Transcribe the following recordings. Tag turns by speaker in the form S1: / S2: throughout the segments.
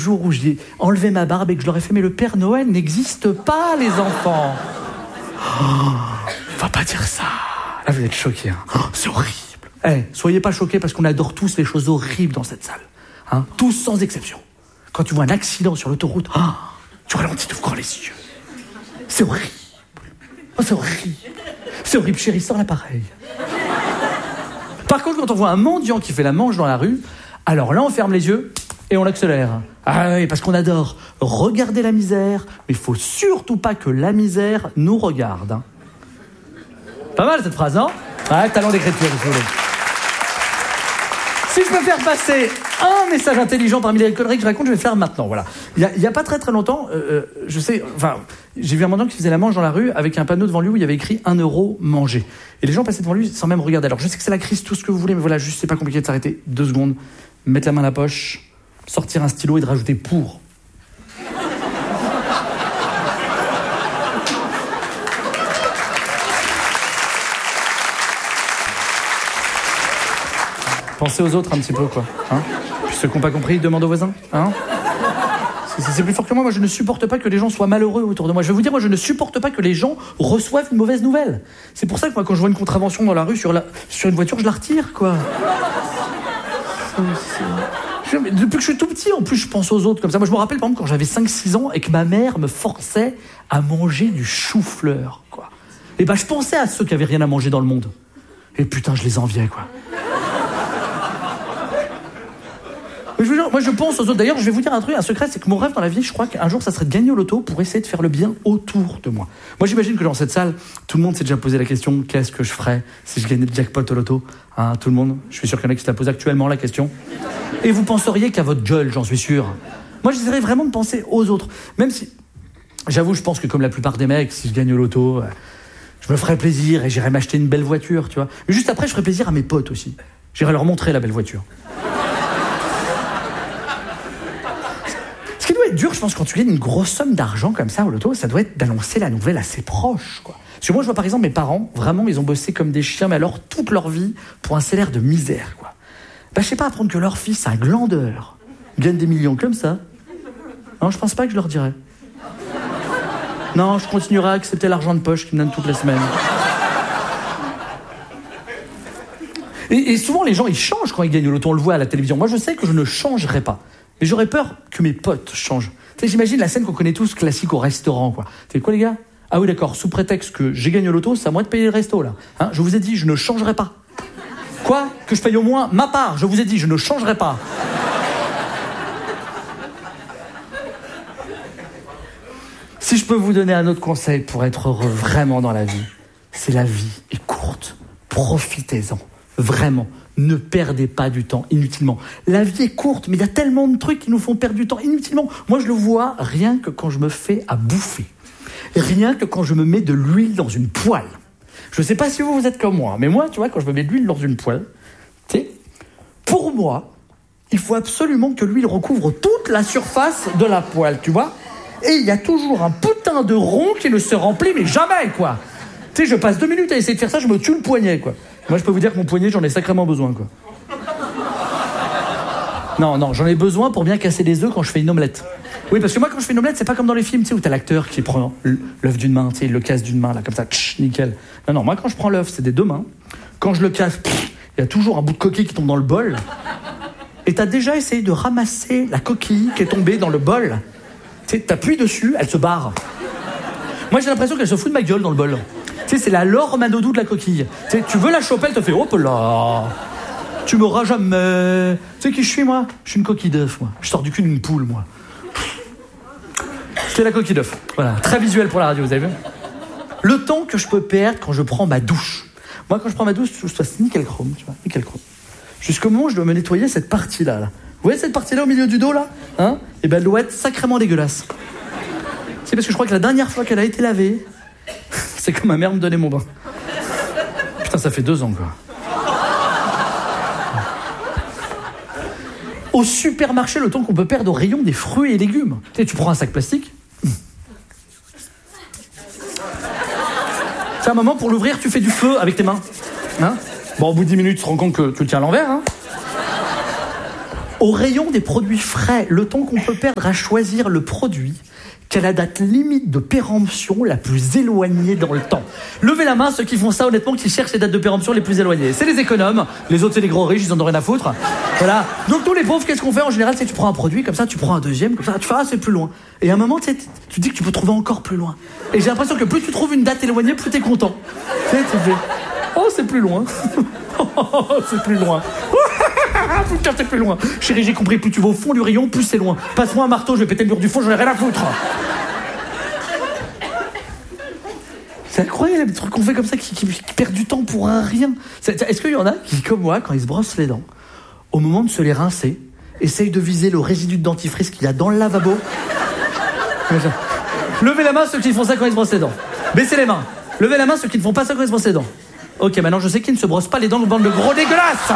S1: jour où j'ai enlevé ma barbe et que je leur ai fait « Mais le Père Noël n'existe pas, les enfants !» Va pas dire ça. Là, vous êtes choqués. Hein. C'est horrible. Soyez pas choqués parce qu'on adore tous les choses horribles dans cette salle. Hein, tous sans exception. Quand tu vois un accident sur l'autoroute, tu ralentis, tu ouvres les yeux. C'est horrible. C'est horrible. C'est horrible, chérie, sors l'appareil. Par contre, quand on voit un mendiant qui fait la manche dans la rue, alors là, on ferme les yeux et on accélère. Ah oui, parce qu'on adore regarder la misère, mais il faut surtout pas que la misère nous regarde. Hein. Pas mal cette phrase, non ? Ouais, talent d'écriture, vous voulez. Si je peux faire passer un message intelligent parmi les conneries que je raconte, je vais le faire maintenant. Voilà. Il y a pas très longtemps, j'ai vu un mendiant qui faisait la manche dans la rue avec un panneau devant lui où il y avait écrit 1 € mangé. Et les gens passaient devant lui sans même regarder. Alors je sais que c'est la crise, tout ce que vous voulez, mais voilà, juste c'est pas compliqué de s'arrêter 2 secondes, mettre la main à la poche, sortir un stylo et de rajouter pour. Pensez aux autres un petit peu, quoi. Hein, puis ceux qui n'ont pas compris, demandent aux voisins. Hein, c'est plus fort que moi. Moi, je ne supporte pas que les gens soient malheureux autour de moi. Je vais vous dire, moi, je ne supporte pas que les gens reçoivent une mauvaise nouvelle. C'est pour ça que moi, quand je vois une contravention dans la rue sur une voiture, je la retire, quoi. Depuis que je suis tout petit, en plus, je pense aux autres comme ça. Moi, je me rappelle, par exemple, quand j'avais 5-6 ans et que ma mère me forçait à manger du chou-fleur, quoi. Et je pensais à ceux qui avaient rien à manger dans le monde. Et putain, je les enviais, quoi. Moi, je pense aux autres. D'ailleurs, je vais vous dire un secret, c'est que mon rêve dans la vie, je crois qu'un jour, ça serait de gagner au loto pour essayer de faire le bien autour de moi. Moi, j'imagine que dans cette salle, tout le monde s'est déjà posé la question, qu'est-ce que je ferais si je gagnais le jackpot au loto ? Hein, tout le monde ? Je suis sûr qu'il y en a qui se la posent actuellement, la question. Et vous penseriez qu'à votre gueule, j'en suis sûr. Moi, j'essaierais vraiment de penser aux autres. Même si, j'avoue, je pense que comme la plupart des mecs, si je gagne au loto, je me ferais plaisir et j'irais m'acheter une belle voiture, tu vois. Mais juste après, je ferais plaisir à mes potes aussi. J'irais leur montrer la belle voiture. Ce qui doit être dur, je pense, quand tu gagnes une grosse somme d'argent comme ça au loto, ça doit être d'annoncer la nouvelle à ses proches, quoi. Parce que moi, je vois par exemple mes parents, vraiment, ils ont bossé comme des chiens, mais alors toute leur vie, pour un salaire de misère, quoi. Je sais pas, apprendre que leur fils, un glandeur, gagne des millions comme ça. Non, je pense pas que je leur dirais. Non, je continuerai à accepter l'argent de poche qu'ils me donnent toutes les semaines. Et souvent, les gens, ils changent quand ils gagnent au loto, on le voit à la télévision. Moi, je sais que je ne changerai pas. Mais j'aurais peur que mes potes changent. Tu sais, j'imagine la scène qu'on connaît tous, classique au restaurant, quoi. Tu sais quoi, les gars ? Ah oui, d'accord, sous prétexte que j'ai gagné au loto, c'est à moi de payer le resto, là. Hein, je vous ai dit, je ne changerai pas. Quoi ? Que je paye au moins ma part. Je vous ai dit, je ne changerai pas. Si je peux vous donner un autre conseil pour être heureux vraiment dans la vie, c'est la vie est courte. Profitez-en. Vraiment. Ne perdez pas du temps inutilement. La vie est courte, mais il y a tellement de trucs qui nous font perdre du temps inutilement. Moi, je le vois rien que quand je me fais à bouffer. Rien que quand je me mets de l'huile dans une poêle. Je sais pas si vous êtes comme moi, mais moi, tu vois, quand je me mets de l'huile dans une poêle, tu sais, pour moi, il faut absolument que l'huile recouvre toute la surface de la poêle, tu vois. Et il y a toujours un putain de rond qui ne se remplit, mais jamais, quoi. Tu sais, je passe 2 minutes à essayer de faire ça, je me tue le poignet, quoi. Moi, je peux vous dire que mon poignet, j'en ai sacrément besoin, quoi. Non, j'en ai besoin pour bien casser les œufs quand je fais une omelette. Oui, parce que moi, quand je fais une omelette, c'est pas comme dans les films, tu sais, où t'as l'acteur qui prend l'œuf d'une main, tu sais, il le casse d'une main, là, comme ça, nickel. Non, moi, quand je prends l'œuf, c'est des 2 mains. Quand je le casse, il y a toujours un bout de coquille qui tombe dans le bol. Et t'as déjà essayé de ramasser la coquille qui est tombée dans le bol. Tu sais, t'appuies dessus, elle se barre. Moi, j'ai l'impression qu'elle se fout de ma gueule dans le bol. Tu sais, c'est la Laure Manodou de la coquille. Tu sais, tu veux la choper, elle te fait hop là. Tu m'auras jamais. Tu sais qui je suis, moi ? Je suis une coquille d'œuf, moi. Je sors du cul d'une poule, moi. C'est la coquille d'œuf. Voilà, très visuel pour la radio, vous avez vu ? Le temps que je peux perdre quand je prends ma douche. Moi, quand je prends ma douche, je passe nickel chrome, tu vois, nickel chrome. Jusqu'au moment où je dois me nettoyer cette partie-là, là. Vous voyez cette partie-là au milieu du dos, là ? Hein ? Et ben, elle doit être sacrément dégueulasse. C'est parce que je crois que la dernière fois qu'elle a été lavée, c'est quand ma mère me donnait mon bain. Putain, ça fait 2 ans, quoi. Au supermarché, le temps qu'on peut perdre au rayon des fruits et légumes. Tu sais, tu prends un sac plastique. C'est un moment, pour l'ouvrir, tu fais du feu avec tes mains. Hein ? Bon, au bout de 10 minutes, tu te rends compte que tu le tiens à l'envers. Hein ? Au rayon des produits frais, le temps qu'on peut perdre à choisir le produit qui a la date limite de péremption la plus éloignée dans le temps. Levez la main ceux qui font ça honnêtement, qui cherchent les dates de péremption les plus éloignées. C'est les économes, les autres c'est les gros riches, ils en ont rien à foutre. Voilà. Donc nous les pauvres, qu'est-ce qu'on fait en général? C'est que tu prends un produit, comme ça tu prends un deuxième, comme ça tu fais c'est plus loin. Et à un moment tu te dis que tu peux trouver encore plus loin. Et j'ai l'impression que plus tu trouves une date éloignée, plus t'es content. Tu fais, oh c'est plus loin. Oh c'est plus loin. Putain, c'est plus loin. Chérie, j'ai compris, plus tu vas au fond du rayon, plus c'est loin. Passe-moi un marteau, je vais péter le mur du fond, j'en ai rien à foutre. C'est incroyable, les trucs qu'on fait comme ça qui perdent du temps pour un rien. Est-ce qu'il y en a qui, comme moi, quand ils se brossent les dents, au moment de se les rincer, essayent de viser le résidu de dentifrice qu'il y a dans le lavabo? Levez la main ceux qui font ça quand ils se brossent les dents. Baissez les mains. Levez la main ceux qui ne font pas ça quand ils se brossent les dents. Ok, maintenant je sais qu'ils ne se brossent pas les dents, bande de gros dégueulasses.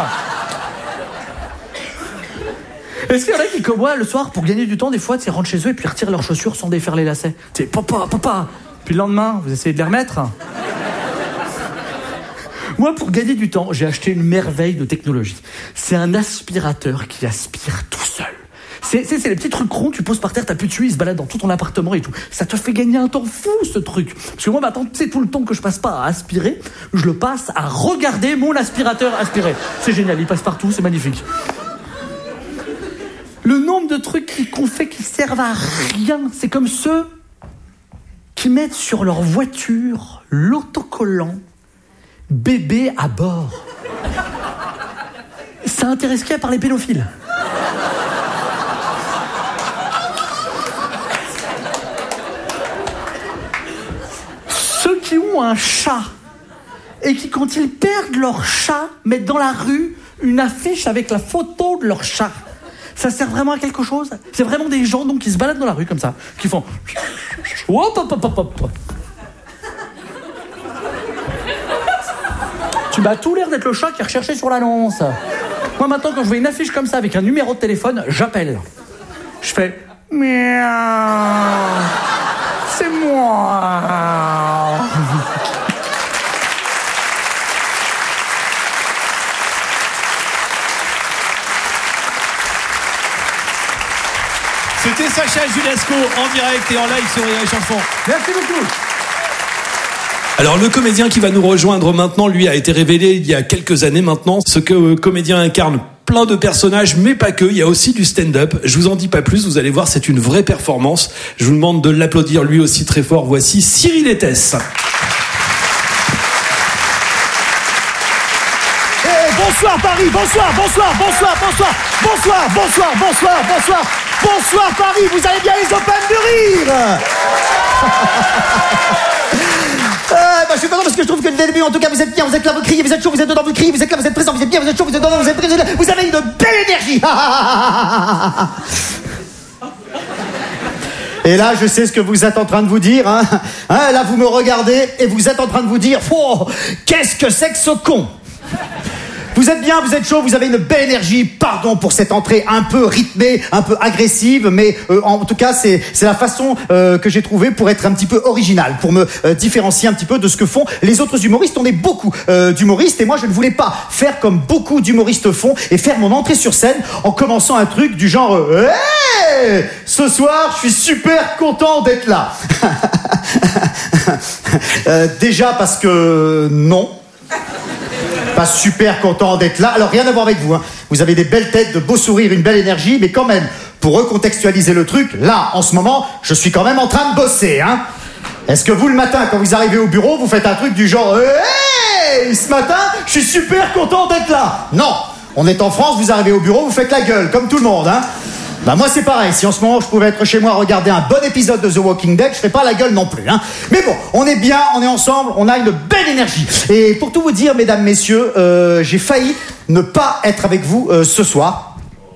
S1: Est-ce qu'il y en a qui, comme moi, le soir, pour gagner du temps, des fois, rentrent chez eux et puis retirent leurs chaussures sans défaire les lacets? Tu sais, papa. Puis le lendemain, vous essayez de les remettre. Moi, pour gagner du temps, j'ai acheté une merveille de technologie. C'est un aspirateur qui aspire tout seul. C'est les petits trucs ronds, tu poses par terre, t'appuies dessus, il se balade dans tout ton appartement et tout. Ça te fait gagner un temps fou, ce truc. Parce que moi, maintenant, tu sais, tout le temps que je passe pas à aspirer, je le passe à regarder mon aspirateur aspirer. C'est génial, il passe partout, c'est magnifique. Le nombre de trucs qu'on fait qui servent à rien, c'est comme ceux qui mettent sur leur voiture l'autocollant bébé à bord. Ça intéresse qui à part les pédophiles? Ceux qui ont un chat et qui, quand ils perdent leur chat, mettent dans la rue une affiche avec la photo de leur chat. Ça sert vraiment à quelque chose? C'est vraiment des gens donc qui se baladent dans la rue comme ça, qui font hop. Tu m'as tout l'air d'être le chat qui est recherché sur l'annonce. Moi maintenant quand je vois une affiche comme ça avec un numéro de téléphone, j'appelle. Je fais miaou. C'est moi.
S2: C'était Sacha Judasco en direct et en live sur Rire et Chanson.
S1: Merci beaucoup.
S2: Alors le comédien qui va nous rejoindre maintenant, lui, a été révélé il y a quelques années maintenant. Ce que comédien incarne plein de personnages, mais pas que. Il y a aussi du stand-up. Je vous en dis pas plus, vous allez voir, c'est une vraie performance. Je vous demande de l'applaudir lui aussi très fort. Voici Cyril Etes.
S3: Bonsoir Paris, bonsoir Paris, vous allez bien les open de rire. Je suis content parce que je trouve que dès le début, en tout cas, vous êtes bien, vous êtes là, vous criez, vous êtes chaud, vous êtes dedans, vous criez, vous êtes là, vous êtes présent, vous êtes bien, vous êtes chaud, vous êtes dedans, vous êtes présent, vous avez une belle énergie. Et là, je sais ce que vous êtes en train de vous dire, hein. Là, vous me regardez et vous êtes en train de vous dire, oh, qu'est-ce que c'est que ce con? Vous êtes bien, vous êtes chaud, vous avez une belle énergie. Pardon pour cette entrée un peu rythmée, un peu agressive, mais en tout cas, c'est la façon que j'ai trouvée pour être un petit peu original, pour me différencier un petit peu de ce que font les autres humoristes. On est beaucoup d'humoristes et moi, je ne voulais pas faire comme beaucoup d'humoristes font et faire mon entrée sur scène en commençant un truc du genre hey, ce soir, je suis super content d'être là. Déjà parce que non. Pas super content d'être là. Alors rien à voir avec vous, hein. Vous avez des belles têtes, de beaux sourires, une belle énergie, mais quand même, pour recontextualiser le truc, là, en ce moment, je suis quand même en train de bosser, hein. Est-ce que vous, le matin, quand vous arrivez au bureau, vous faites un truc du genre hey, ce matin, je suis super content d'être là? Non. On est en France, vous arrivez au bureau, vous faites la gueule, comme tout le monde, hein. Bah moi c'est pareil, si en ce moment je pouvais être chez moi regarder un bon épisode de The Walking Dead, je ferais pas la gueule non plus, hein. Mais bon, on est bien, on est ensemble, on a une belle énergie. Et pour tout vous dire, mesdames, messieurs, j'ai failli ne pas être avec vous ce soir.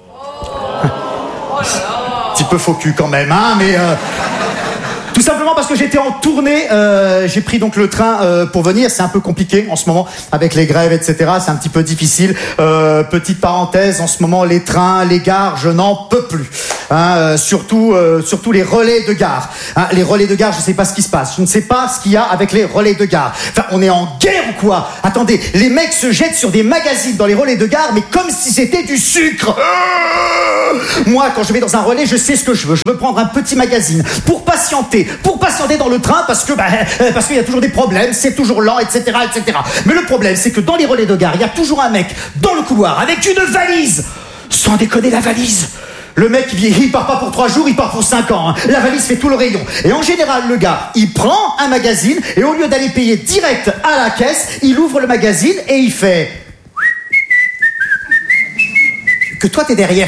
S3: Petit peu faux cul quand même, hein, mais... Tout simplement parce que j'étais en tournée, j'ai pris donc le train pour venir, c'est un peu compliqué en ce moment avec les grèves, etc. C'est un petit peu difficile. Petite parenthèse, en ce moment les trains, les gares, je n'en peux plus. Hein, surtout les relais de gare. Hein, les relais de gare, je ne sais pas ce qui se passe. Je ne sais pas ce qu'il y a avec les relais de gare. Enfin, on est en guerre ou quoi? Attendez, les mecs se jettent sur des magazines dans les relais de gare, mais comme si c'était du sucre. Moi, quand je vais dans un relais, je sais ce que je veux. Je veux prendre un petit magazine pour patienter dans le train parce qu'il y a toujours des problèmes, c'est toujours lent, etc., etc. Mais le problème, c'est que dans les relais de gare, il y a toujours un mec dans le couloir avec une valise. Sans déconner, la valise. Le mec, il part pas pour 3 jours, il part pour 5 ans. Hein. La valise fait tout le rayon. Et en général, le gars, il prend un magazine et au lieu d'aller payer direct à la caisse, il ouvre le magazine et il fait... Que toi, t'es derrière.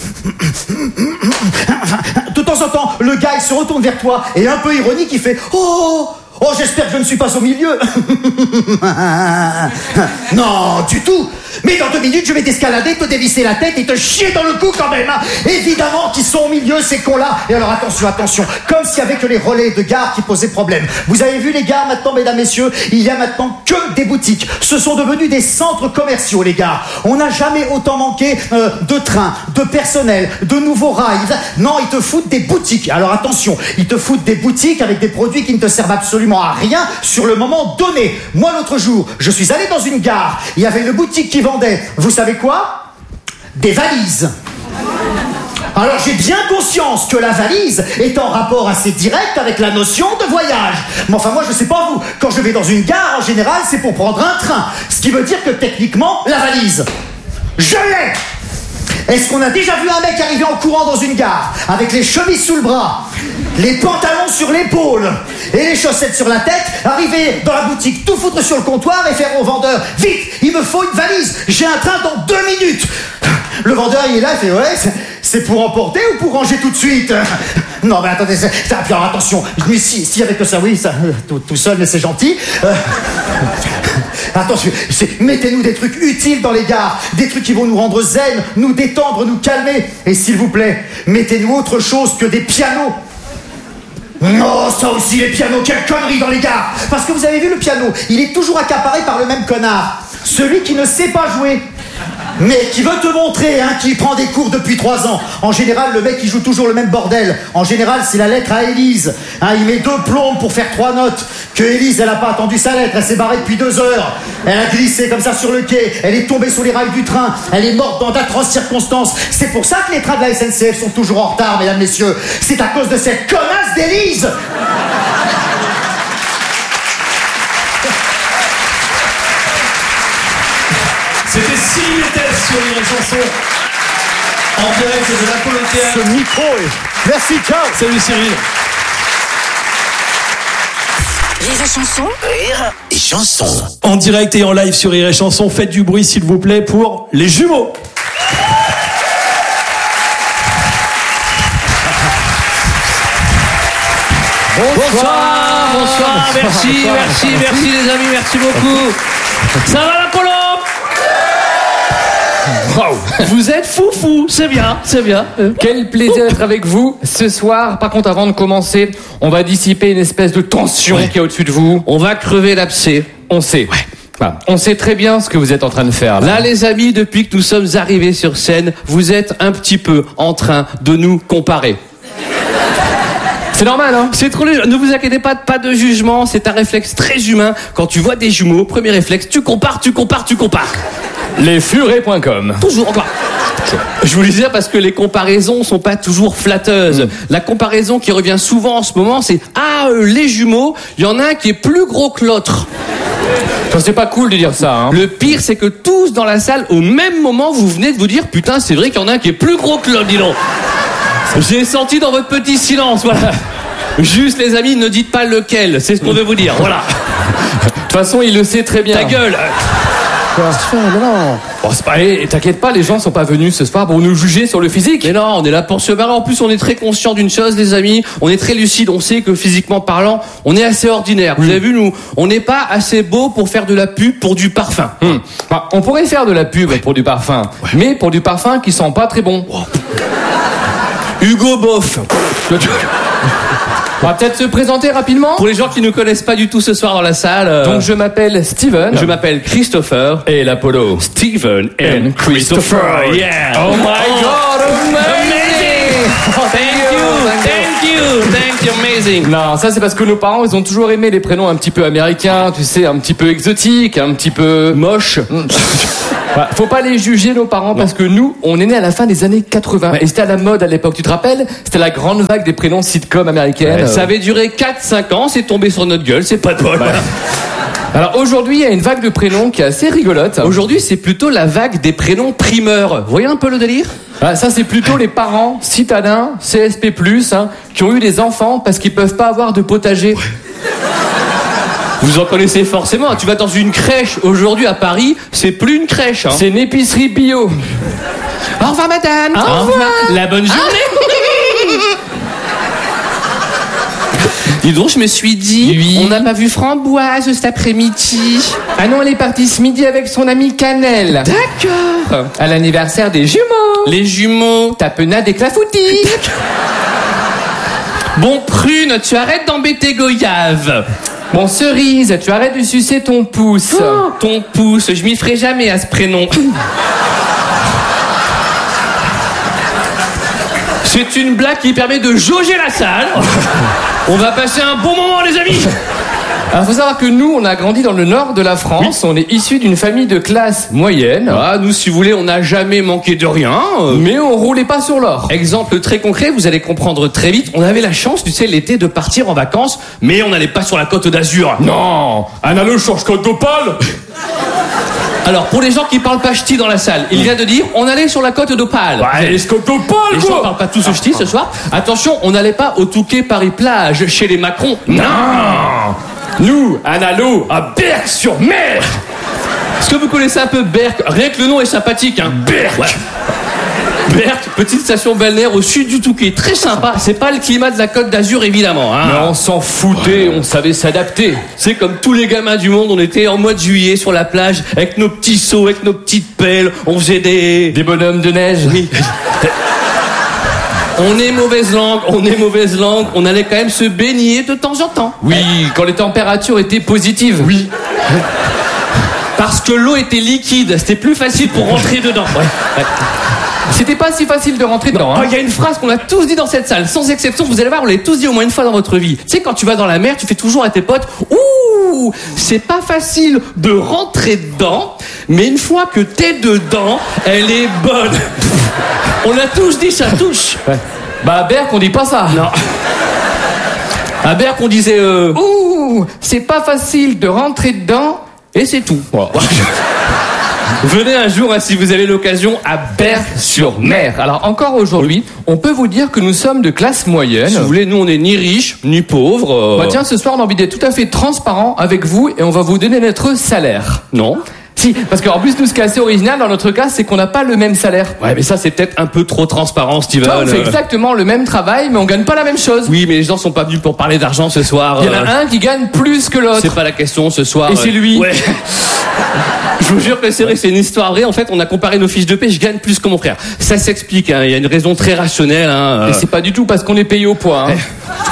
S3: De temps en temps, le gars, il se retourne vers toi et un peu ironique, il fait « Oh, j'espère que je ne suis pas au milieu. » Non, du tout. Mais dans 2 minutes, je vais t'escalader, te dévisser la tête et te chier dans le cou quand même. Hein. Évidemment qu'ils sont au milieu, ces cons-là. Et alors attention, comme s'il y avait que les relais de gare qui posaient problème. Vous avez vu les gares maintenant, mesdames, messieurs, il y a maintenant que des boutiques. Ce sont devenus des centres commerciaux, les gares. On n'a jamais autant manqué de trains, de personnel, de nouveaux rails. Non, ils te foutent des boutiques. Alors attention, ils te foutent des boutiques avec des produits qui ne te servent absolument à rien sur le moment donné. Moi, l'autre jour, je suis allé dans une gare. Il y avait une boutique qui vendait, vous savez quoi? Des valises. Alors j'ai bien conscience que la valise est en rapport assez direct avec la notion de voyage. Mais enfin moi je sais pas vous, quand je vais dans une gare en général c'est pour prendre un train. Ce qui veut dire que techniquement la valise, je l'ai. Est-ce qu'on a déjà vu un mec arriver en courant dans une gare avec les chemises sous le bras, les pantalons sur l'épaule et les chaussettes sur la tête, arriver dans la boutique, tout foutre sur le comptoir et faire au vendeur « Vite, il me faut une valise, j'ai un train dans 2 minutes !» Le vendeur il est là, il fait « Ouais, c'est pour emporter ou pour ranger tout de suite ?» Non mais attendez, puis alors attention, s'il y avait que ça, oui, ça, tout seul mais c'est gentil. Attention, mettez-nous des trucs utiles dans les gares, des trucs qui vont nous rendre zen, nous détendre, nous calmer. Et s'il vous plaît, mettez-nous autre chose que des pianos. Non, ça aussi, les pianos, quelle connerie dans les gares. Parce que vous avez vu le piano, il est toujours accaparé par le même connard. Celui qui ne sait pas jouer, mais qui veut te montrer, hein, qui prend des cours depuis 3 ans. En général, le mec, il joue toujours le même bordel. En général, c'est la lettre à Élise. Hein, il met 2 plombes pour faire 3 notes. Que Élise, elle a pas attendu sa lettre, elle s'est barrée depuis 2 heures. Elle a glissé comme ça sur le quai. Elle est tombée sous les rails du train. Elle est morte dans d'atroces circonstances. C'est pour ça que les trains de la SNCF sont toujours en retard, mesdames, messieurs. C'est à cause de cette connasse d'Élise.
S2: C'était Cyril Lettès sur les chansons. En direct de l'Apollo Théâtre.
S3: Ce micro est... Merci, ciao.
S2: Salut Cyril.
S4: Rire et chanson.
S5: Rire et chanson.
S2: En direct et en live sur Rire et Chanson, faites du bruit s'il vous plaît pour les jumeaux.
S6: Bonsoir, merci les amis, merci beaucoup. Ça va l'Apollo? Wow. Vous êtes foufou, c'est bien. Quel plaisir d'être avec vous ce soir. Par contre, avant de commencer, on va dissiper une espèce de tension qui est au-dessus de vous. On va crever l'abcès, on sait. Enfin, on sait très bien ce que vous êtes en train de faire. Là, les amis, depuis que nous sommes arrivés sur scène, vous êtes un petit peu en train de nous comparer. C'est normal, hein? C'est trop léger. Ne vous inquiétez pas de jugement. C'est un réflexe très humain. Quand tu vois des jumeaux, premier réflexe, tu compares. Lesfurets.com. Toujours encore. Je vous le disais parce que les comparaisons sont pas toujours flatteuses. La comparaison qui revient souvent en ce moment, c'est les jumeaux, il y en a un qui est plus gros que l'autre. C'est pas cool de dire ça, hein. Le pire, c'est que tous dans la salle, au même moment, vous venez de vous dire, putain, c'est vrai qu'il y en a un qui est plus gros que l'autre, dis donc. J'ai senti dans votre petit silence, voilà. Juste, les amis, ne dites pas lequel, c'est ce qu'on veut vous dire, voilà. De toute façon, il le sait très bien. Ta gueule. Non. Bon, c'est pas, t'inquiète pas, les gens sont pas venus ce soir pour nous juger sur le physique. Mais non, on est là pour se marrer. En plus, on est très conscient d'une chose, les amis. On est très lucide. On sait que physiquement parlant, on est assez ordinaire. Vous avez vu, nous, on n'est pas assez beau pour faire de la pub pour du parfum. Bah, on pourrait faire de la pub pour du parfum, mais pour du parfum qui sent pas très bon. Hugo Boss. On va peut-être se présenter rapidement pour les gens qui ne connaissent pas du tout ce soir dans la salle. Donc je m'appelle Steven, je m'appelle Christopher et l'Apollo. Steven and Christopher. Yeah. Oh my God, amazing. Thank you, amazing. amazing.
S7: Non, ça c'est parce que nos parents, ils ont toujours aimé les prénoms un petit peu américains, tu sais, un petit peu exotiques, un petit peu
S6: Moche.
S7: Voilà, faut pas les juger nos parents parce que nous, on est nés à la fin des années 80 et c'était à la mode à l'époque, tu te rappelles? C'était la grande vague des prénoms sitcom américaines.
S6: Ça avait duré 4-5 ans, c'est tombé sur notre gueule, c'est pas de bol.
S7: Alors aujourd'hui, il y a une vague de prénoms qui est assez rigolote.
S6: Aujourd'hui, c'est plutôt la vague des prénoms primeurs. Vous voyez un peu le délire?
S7: Ah, ça c'est plutôt les parents citadins, CSP+, qui ont eu des enfants parce qu'ils peuvent pas avoir de potager.
S6: Vous en connaissez forcément. Tu vas dans une crèche aujourd'hui à Paris, c'est plus une crèche.
S7: C'est une épicerie bio.
S6: Au revoir madame.
S7: Au revoir.
S6: La bonne journée. Dis donc, je me suis dit,
S7: Oui.
S6: on n'a pas vu Framboise cet après-midi.
S7: Ah non, elle est partie ce midi avec son ami Cannelle.
S6: D'accord.
S7: À l'anniversaire des jumeaux.
S6: Les jumeaux.
S7: Tapenade et clafoutis.
S6: Bon, Prune, tu arrêtes d'embêter Goyave.
S7: Bon, Cerise, tu arrêtes de sucer ton pouce.
S6: Ton pouce, je m'y ferai jamais à ce prénom. C'est une blague qui permet de jauger la salle. On va passer un bon moment, les amis.
S7: Alors, faut savoir que nous, on a grandi dans le nord de la France. On est issus d'une famille de classe moyenne.
S6: Ah, nous, si vous voulez, on n'a jamais manqué de rien.
S7: Mais on roulait pas sur l'or.
S6: Exemple très concret, vous allez comprendre très vite. On avait la chance, tu sais, l'été de partir en vacances, mais on n'allait pas sur la côte d'Azur.
S7: Non, Analo change code d'Opale.
S6: Alors, pour les gens qui parlent pas ch'ti dans la salle, il vient de dire, on allait sur la côte d'Opale.
S7: Ouais, ce code d'Opale,
S6: Les gens parlent pas tous au ch'ti ce soir. Attention, on n'allait pas au Touquet Paris-Plage chez les Macron.
S7: Non. Nous, Analo, à Berck-sur-Mer.
S6: Est-ce que vous connaissez un peu Berck? Rien que le nom est sympathique, hein.
S7: Berck.
S6: Ouais. Berck, petite station balnéaire au sud du Touquet. Très sympa. C'est pas le climat de la Côte d'Azur, évidemment, hein.
S7: Mais on s'en foutait, on savait s'adapter.
S6: C'est comme tous les gamins du monde, on était en mois de juillet sur la plage avec nos petits seaux, avec nos petites pelles, on faisait des
S7: bonhommes de neige.
S6: Oui. On est mauvaise langue, on allait quand même se baigner de temps en temps.
S7: Oui, quand les températures étaient positives.
S6: Oui. Parce que l'eau était liquide, c'était plus facile pour rentrer dedans. Ouais.
S7: C'était pas si facile de rentrer dedans.
S6: Il y a une phrase qu'on a tous dit dans cette salle, sans exception, vous allez voir, on l'a tous dit au moins une fois dans votre vie. Tu sais, quand tu vas dans la mer, tu fais toujours à tes potes, ouh, c'est pas facile de rentrer dedans, mais une fois que t'es dedans, elle est bonne. On a tous dit ça, tous.
S7: Ouais. Bah à Berck, on dit pas ça.
S6: Non. À Berck, on disait
S7: Ouh, c'est pas facile de rentrer dedans, et c'est tout. Voilà.
S6: Venez un jour, hein, si vous avez l'occasion, à Berck-sur-Mer.
S7: Alors encore aujourd'hui, on peut vous dire que nous sommes de classe moyenne.
S6: Si vous voulez, nous on est ni riches, ni pauvres.
S7: Bah tiens, ce soir on a envie d'être tout à fait transparent avec vous et on va vous donner notre salaire.
S6: Non.
S7: Si, parce qu'en plus nous ce qui est assez original dans notre cas, c'est qu'on n'a pas le même salaire.
S6: Ouais, mais ça c'est peut-être un peu trop transparent, Steven.
S7: Toi, on fait exactement le même travail, mais on gagne pas la même chose.
S6: Oui, mais les gens sont pas venus pour parler d'argent ce soir.
S7: Il y en a un qui gagne plus que l'autre.
S6: C'est pas la question ce soir.
S7: Et c'est lui.
S6: Ouais. Je vous jure que c'est vrai, c'est une histoire vraie. En fait, on a comparé nos fiches de paie, je gagne plus que mon frère. Ça s'explique, hein. Il y a une raison très rationnelle. Hein.
S7: Et c'est pas du tout parce qu'on est payé au poids. Hein.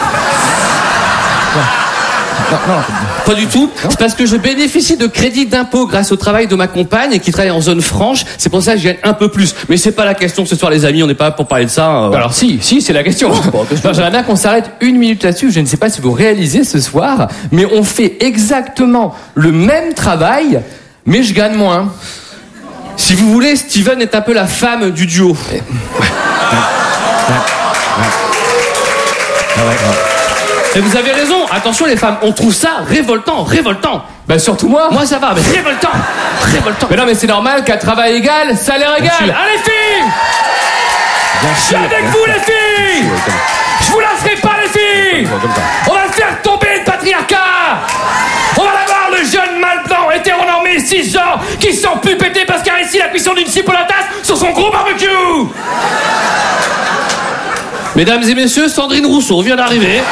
S6: Non, pas du tout. C'est parce que je bénéficie de crédits d'impôt grâce au travail de ma compagne qui travaille en zone franche. C'est pour ça que je gagne un peu plus. Mais c'est pas la question ce soir, les amis. On n'est pas là pour parler de ça.
S7: Alors si, c'est la question. J'aimerais bien qu'on s'arrête une minute là-dessus. Je ne sais pas si vous réalisez ce soir, mais on fait exactement le même travail, mais je gagne moins.
S6: Si vous voulez, Steven est un peu la femme du duo. Et vous avez raison, attention les femmes, on trouve ça révoltant.
S7: Bah surtout moi.
S6: Moi ça va, mais révoltant.
S7: Mais non, mais c'est normal qu'à travail égal, salaire égal.
S6: Allez filles, je suis avec vous les filles. Je vous lasserai pas les filles. On va faire tomber le patriarcat. On va avoir le jeune mâle blanc hétéronormé cisgenre qui sent plus péter parce qu'il a réussi la cuisson d'une cible à la tasse sur son gros barbecue. Mesdames et messieurs, Sandrine Rousseau vient d'arriver.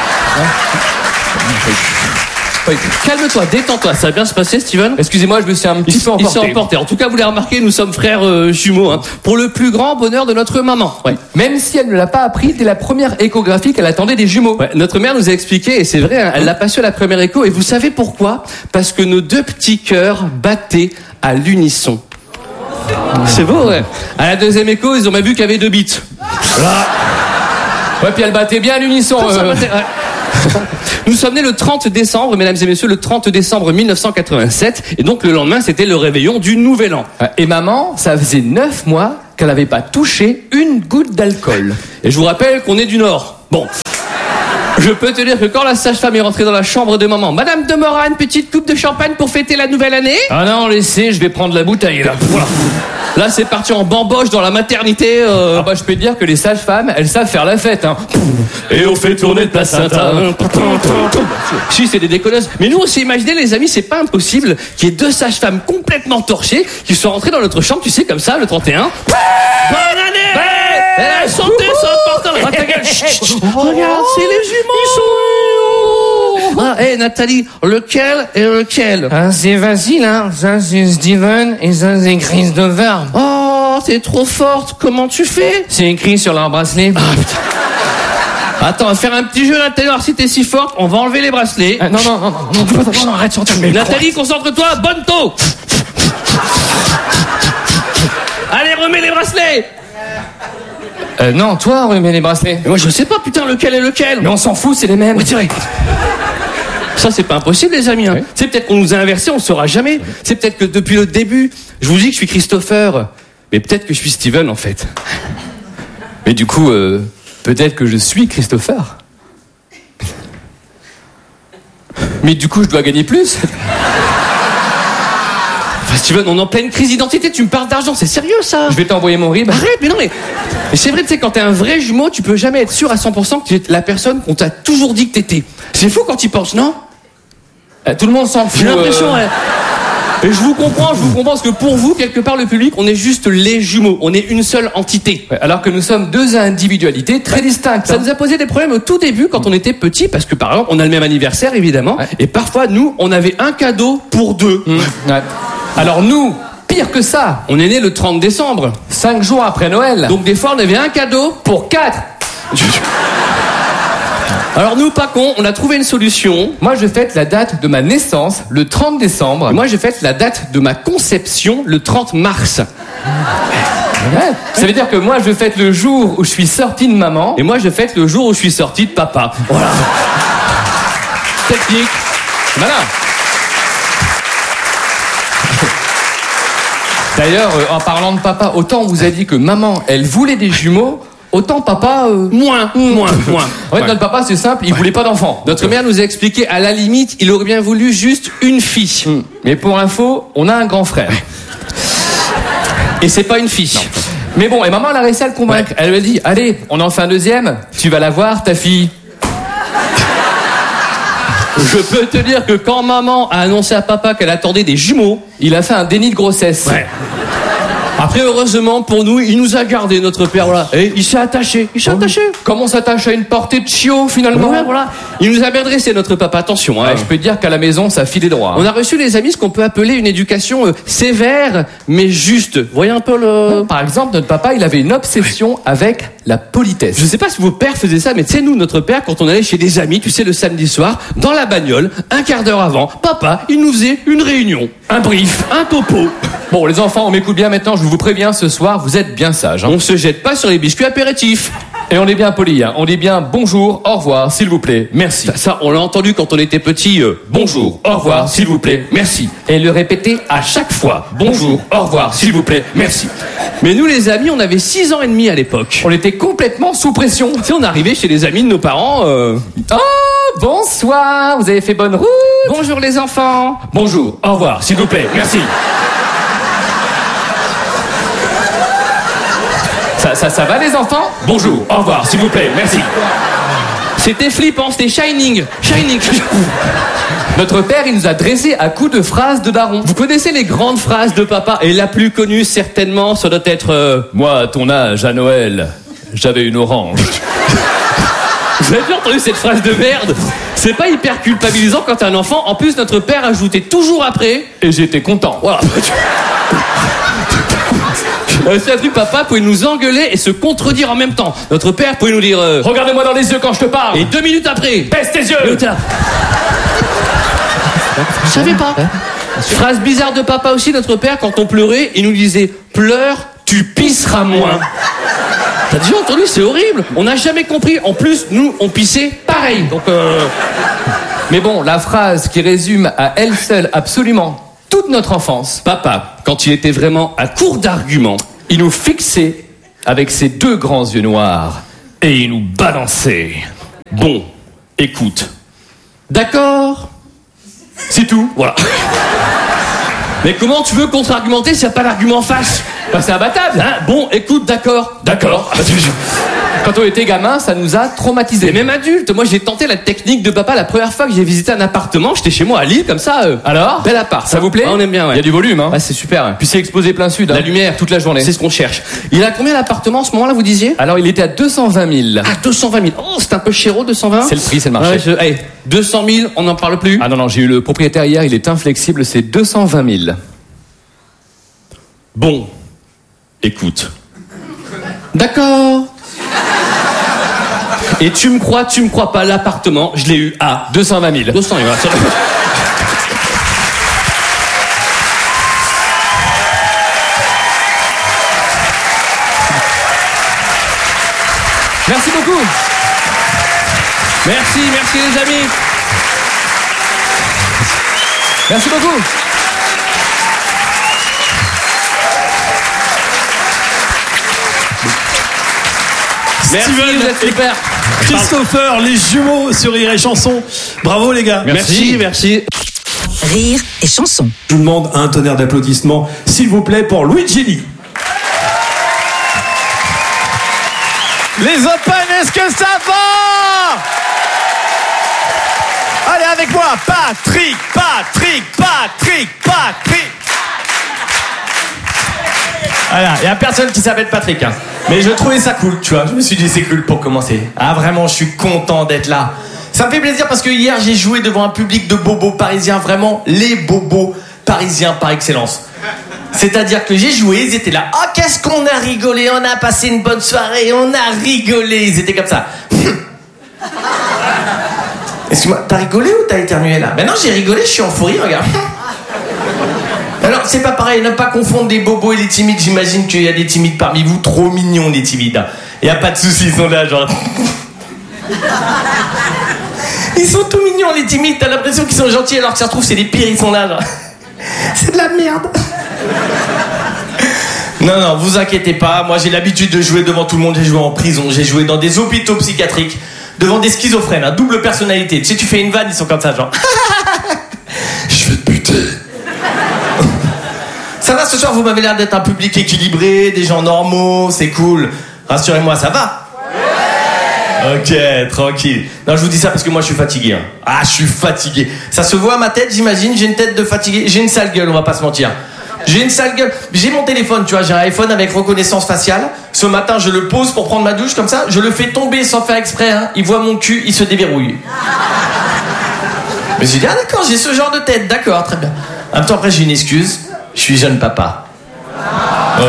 S6: Calme-toi, détends-toi, ça va bien se passer, Steven.
S7: Excusez-moi, je me suis un petit peu emporté.
S6: Il s'est emporté. En tout cas, vous l'avez remarqué, nous sommes frères jumeaux, hein, pour le plus grand bonheur de notre maman. Ouais.
S7: Même si elle ne l'a pas appris dès la première échographie qu'elle attendait des jumeaux.
S6: Ouais, notre mère nous a expliqué, et c'est vrai, hein, elle l'a pas su à la première écho, et vous savez pourquoi? Parce que nos deux petits cœurs battaient à l'unisson. C'est beau, ouais. À la deuxième écho, ils ont même vu qu'il y avait 2 bits. Voilà.
S7: Ouais, puis elle battait bien à l'unisson.
S6: Nous sommes nés le 30 décembre, mesdames et messieurs, le 30 décembre 1987. Et donc le lendemain, c'était le réveillon du Nouvel An.
S7: Et maman, ça faisait 9 mois qu'elle n'avait pas touché une goutte d'alcool.
S6: Et je vous rappelle qu'on est du Nord. Bon. Je peux te dire que quand la sage-femme est rentrée dans la chambre de maman, Madame de Morat, une petite coupe de champagne pour fêter la nouvelle année?
S7: Ah non, laissez, je vais prendre la bouteille là.
S6: Voilà. Là, c'est parti en bamboche dans la maternité.
S7: Ah bah je peux te dire que les sages-femmes, elles savent faire la fête. Hein.
S6: Et on fait tourner de placenta. Si, c'est des déconneuses. Mais nous, on s'est imaginé, les amis, c'est pas impossible qu'il y ait 2 sages-femmes complètement torchées qui sont rentrées dans notre chambre, tu sais, comme ça, le 31. Bonne année! Santé, c'est important. Ah, ta gueule. Regarde, c'est les jumeaux. Ils sont... Ah, hé, Nathalie, lequel et lequel?
S7: Ah, c'est facile, hein. Ça, c'est Steven et ça, c'est Christopher.
S6: Oh, t'es trop forte. Comment tu fais?
S7: C'est écrit sur leur bracelet.
S6: Ah, putain. Attends, on va faire un petit jeu, Nathalie. Alors, si t'es si forte, on va enlever les bracelets.
S7: Non, arrête, sur ta mère.
S6: Nathalie, concentre-toi, bonne taux. Allez, remets les bracelets.
S7: Non, toi, remets les bracelets.
S6: Mais moi, je sais pas, putain, lequel est lequel.
S7: Mais on s'en fout, c'est les mêmes.
S6: Ouais, c'est vrai. Ça, c'est pas impossible, les amis. Hein.
S7: Oui.
S6: C'est peut-être qu'on nous a inversés, on le saura jamais. C'est peut-être que depuis le début, je vous dis que je suis Christopher, mais peut-être que je suis Steven, en fait.
S7: Mais du coup, peut-être que je suis Christopher. Mais du coup, je dois gagner plus.
S6: Enfin, Steven, on est en pleine crise d'identité, tu me parles d'argent, c'est sérieux, ça?
S7: Je vais t'envoyer mon RIB.
S6: Arrête, mais non, mais c'est vrai, tu sais, quand t'es un vrai jumeau, tu peux jamais être sûr à 100% que tu es la personne qu'on t'a toujours dit que t'étais. C'est fou quand tu y penses, non?
S7: Tout le monde s'en fout.
S6: J'ai l'impression, ouais. Et je vous comprends, parce que pour vous, quelque part, le public, on est juste les jumeaux. On est une seule entité.
S7: Ouais, alors que nous sommes 2 individualités très distinctes.
S6: Ça nous a posé des problèmes au tout début quand on était petits, parce que par exemple, on a le même anniversaire, évidemment.
S7: Ouais.
S6: Et parfois, nous, on avait un cadeau pour 2.
S7: Ouais. Alors nous, pire que ça,
S6: On est né le 30 décembre.
S7: 5 jours après Noël.
S6: Donc des fois, on avait un cadeau.
S7: pour 4.
S6: Alors nous, pas cons, on a trouvé une solution.
S7: Moi, je fête la date de ma naissance, le 30 décembre.
S6: Moi, j'ai fait la date de ma conception, le 30 mars.
S7: Ouais. Ça veut dire que moi, je fête le jour où je suis sorti de maman.
S6: Et moi, je fête le jour où je suis sorti de papa. Voilà. Technique.
S7: Voilà. D'ailleurs, en parlant de papa, autant on vous a dit que maman, elle voulait des jumeaux, autant papa...
S6: Moins.
S7: En fait,
S6: Ouais.
S7: notre papa, c'est simple, il voulait pas d'enfants.
S6: Notre mère nous a expliqué, à la limite, il aurait bien voulu juste une fille.
S7: Mais pour info, on a un grand frère.
S6: Et c'est pas une fille.
S7: Mais bon, et maman, elle a réussi à le convaincre. Elle lui a dit, allez, on en fait un deuxième, tu vas la voir, ta fille.
S6: Je peux te dire que quand maman a annoncé à papa qu'elle attendait des jumeaux,
S7: Il a fait un déni de grossesse.
S6: ouais. Après, heureusement pour nous, il nous a gardé, notre père, voilà. Et il s'est attaché.
S7: Comme on s'attache à une portée de chiot, finalement.
S6: Ouais, voilà. Il nous a bien dressé, notre papa. Attention, hein.
S7: Ouais, je peux te dire qu'à la maison, ça filait droit.
S6: On a reçu, les amis, ce qu'on peut appeler une éducation sévère, mais juste. Voyez un peu le...
S7: Par exemple, notre papa, il avait une obsession avec la politesse.
S6: Je sais pas si vos pères faisaient ça, mais tu sais, nous, notre père, quand on allait chez des amis, tu sais, le samedi soir, dans la bagnole, un quart d'heure avant, papa, il nous faisait une réunion. Un brief. Un topo.
S7: Bon, les enfants, on m'écoute bien maintenant, je vous préviens, ce soir, vous êtes bien sages. Hein.
S6: On se jette pas sur les biscuits apéritifs.
S7: Et on est bien polis, hein. On dit bien bonjour, au revoir, s'il vous plaît, merci.
S6: Ça, on l'a entendu quand on était petit. Bonjour, au revoir, s'il vous plaît, merci.
S7: Et le répéter à chaque fois.
S6: Bonjour, au revoir, s'il vous plaît, merci. Mais nous, les amis, on avait 6 ans et demi à l'époque.
S7: On était complètement sous pression.
S6: Tu sais, on arrivait chez les amis de nos parents.
S7: Oh, bonsoir, vous avez fait bonne route.
S6: Bonjour les enfants.
S7: Bonjour, au revoir, s'il vous plaît, merci. Ça va les enfants? Bonjour, au revoir, s'il vous plaît, merci.
S6: C'était flippant, c'était Shining.
S7: Notre père, il nous a dressé à coups de phrases de daron.
S6: Vous connaissez les grandes phrases de papa? Et la plus connue, certainement, ça doit être...
S7: Moi, à ton âge, à Noël, j'avais une orange.
S6: Vous avez déjà entendu cette phrase de merde? C'est pas hyper culpabilisant quand t'es un enfant. En plus, notre père ajoutait toujours après...
S7: Et j'étais content.
S6: Voilà. C'est un truc, papa pouvait nous engueuler et se contredire en même temps. Notre père pouvait nous dire...
S7: Regardez-moi dans les yeux quand je te parle.
S6: Et 2 minutes après...
S7: Baisse tes yeux.
S6: Je savais pas. Phrase bizarre de papa aussi, notre père, quand on pleurait, il nous disait « Pleure, tu pisseras moins ». T'as déjà entendu? C'est horrible. On n'a jamais compris. En plus, nous, on pissait pareil. Donc,
S7: Mais bon, la phrase qui résume à elle seule absolument toute notre enfance.
S6: Papa, quand il était vraiment à court d'arguments,
S7: Il nous fixait avec ses 2 grands yeux noirs et il nous balançait.
S6: bon, écoute. D'accord. C'est tout. Voilà. Mais comment tu veux contre-argumenter s'il n'y a pas d'argument en face?
S7: Bah, c'est imbattable.
S6: Hein? Bon, écoute, d'accord. D'accord.
S7: Quand on était gamin, ça nous a traumatisés.
S6: Et même adulte, moi j'ai tenté la technique de papa la première fois que j'ai visité un appartement. J'étais chez moi à Lille, comme ça.
S7: Alors,
S6: Bel appart.
S7: ça vous plaît?
S6: On aime bien, ouais.
S7: Il y a du volume, hein.
S6: Ouais, c'est super.
S7: Puis c'est exposé plein sud.
S6: La lumière.
S7: toute la journée.
S6: C'est ce qu'on cherche. Il a combien l'appartement en ce moment-là, vous disiez?
S7: Alors, il était à 220 000.
S6: Ah, 220 000. Oh, c'est un peu chéro, 220.
S7: C'est le prix, c'est le marché.
S6: Ouais, hey, 200 000, on n'en parle plus.
S7: Ah non, j'ai eu le propriétaire hier, il est inflexible, c'est 220 000.
S6: Bon, écoute. D'accord. Et tu me crois pas, l'appartement, je l'ai eu à
S7: 220 000.
S6: 200 000. Voilà.
S7: Merci beaucoup.
S6: Merci les amis.
S7: Merci beaucoup.
S6: Merci, vous êtes super.
S2: Christopher, les jumeaux sur Rire et Chanson. Bravo les gars.
S6: Merci.
S4: Rire et chanson.
S2: Je vous demande un tonnerre d'applaudissements, s'il vous plaît, pour Luigi.
S3: Les Open, est-ce que ça va? Allez avec moi, Patrick.
S8: Voilà, il n'y a personne qui s'appelle Patrick. Hein. Mais je trouvais ça cool, tu vois. Je me suis dit, c'est cool pour commencer. Ah, vraiment, je suis content d'être là. Ça me fait plaisir parce que hier, j'ai joué devant un public de bobos parisiens. Vraiment, les bobos parisiens par excellence. C'est-à-dire que j'ai joué, ils étaient là. Oh, qu'est-ce qu'on a rigolé, on a passé une bonne soirée, on a rigolé. Ils étaient comme ça. Excuse-moi, t'as rigolé ou t'as éternué là? Ben non, j'ai rigolé, je suis en fou rire, regarde. Alors, c'est pas pareil, ne pas confondre les bobos et les timides. J'imagine qu'il y a des timides parmi vous, trop mignons les timides. Y a pas de soucis, ils sont là, genre. Ils sont tout mignons les timides, t'as l'impression qu'ils sont gentils alors que ça se trouve c'est les pires, ils sont là, genre. C'est de la merde. Non, vous inquiétez pas, moi j'ai l'habitude de jouer devant tout le monde, j'ai joué en prison, j'ai joué dans des hôpitaux psychiatriques, devant des schizophrènes, hein, double personnalité. Tu sais, tu fais une vanne, ils sont comme ça, genre. Je vais te buter. Ça va ce soir, vous m'avez l'air d'être un public équilibré, des gens normaux, c'est cool. Rassurez-moi, ça va? Ok, tranquille. Non, je vous dis ça parce que moi je suis fatigué. Hein. Ah, je suis fatigué. Ça se voit à ma tête, j'imagine, j'ai une tête de fatigué. J'ai une sale gueule, on va pas se mentir. J'ai une sale gueule. J'ai mon téléphone, tu vois, j'ai un iPhone avec reconnaissance faciale. Ce matin, je le pose pour prendre ma douche comme ça. Je le fais tomber sans faire exprès. Hein. Il voit mon cul, il se déverrouille. Mais j'ai dit, ah d'accord, j'ai ce genre de tête. D'accord, très bien. En même temps, après, j'ai une excuse. Je suis jeune papa. Oh.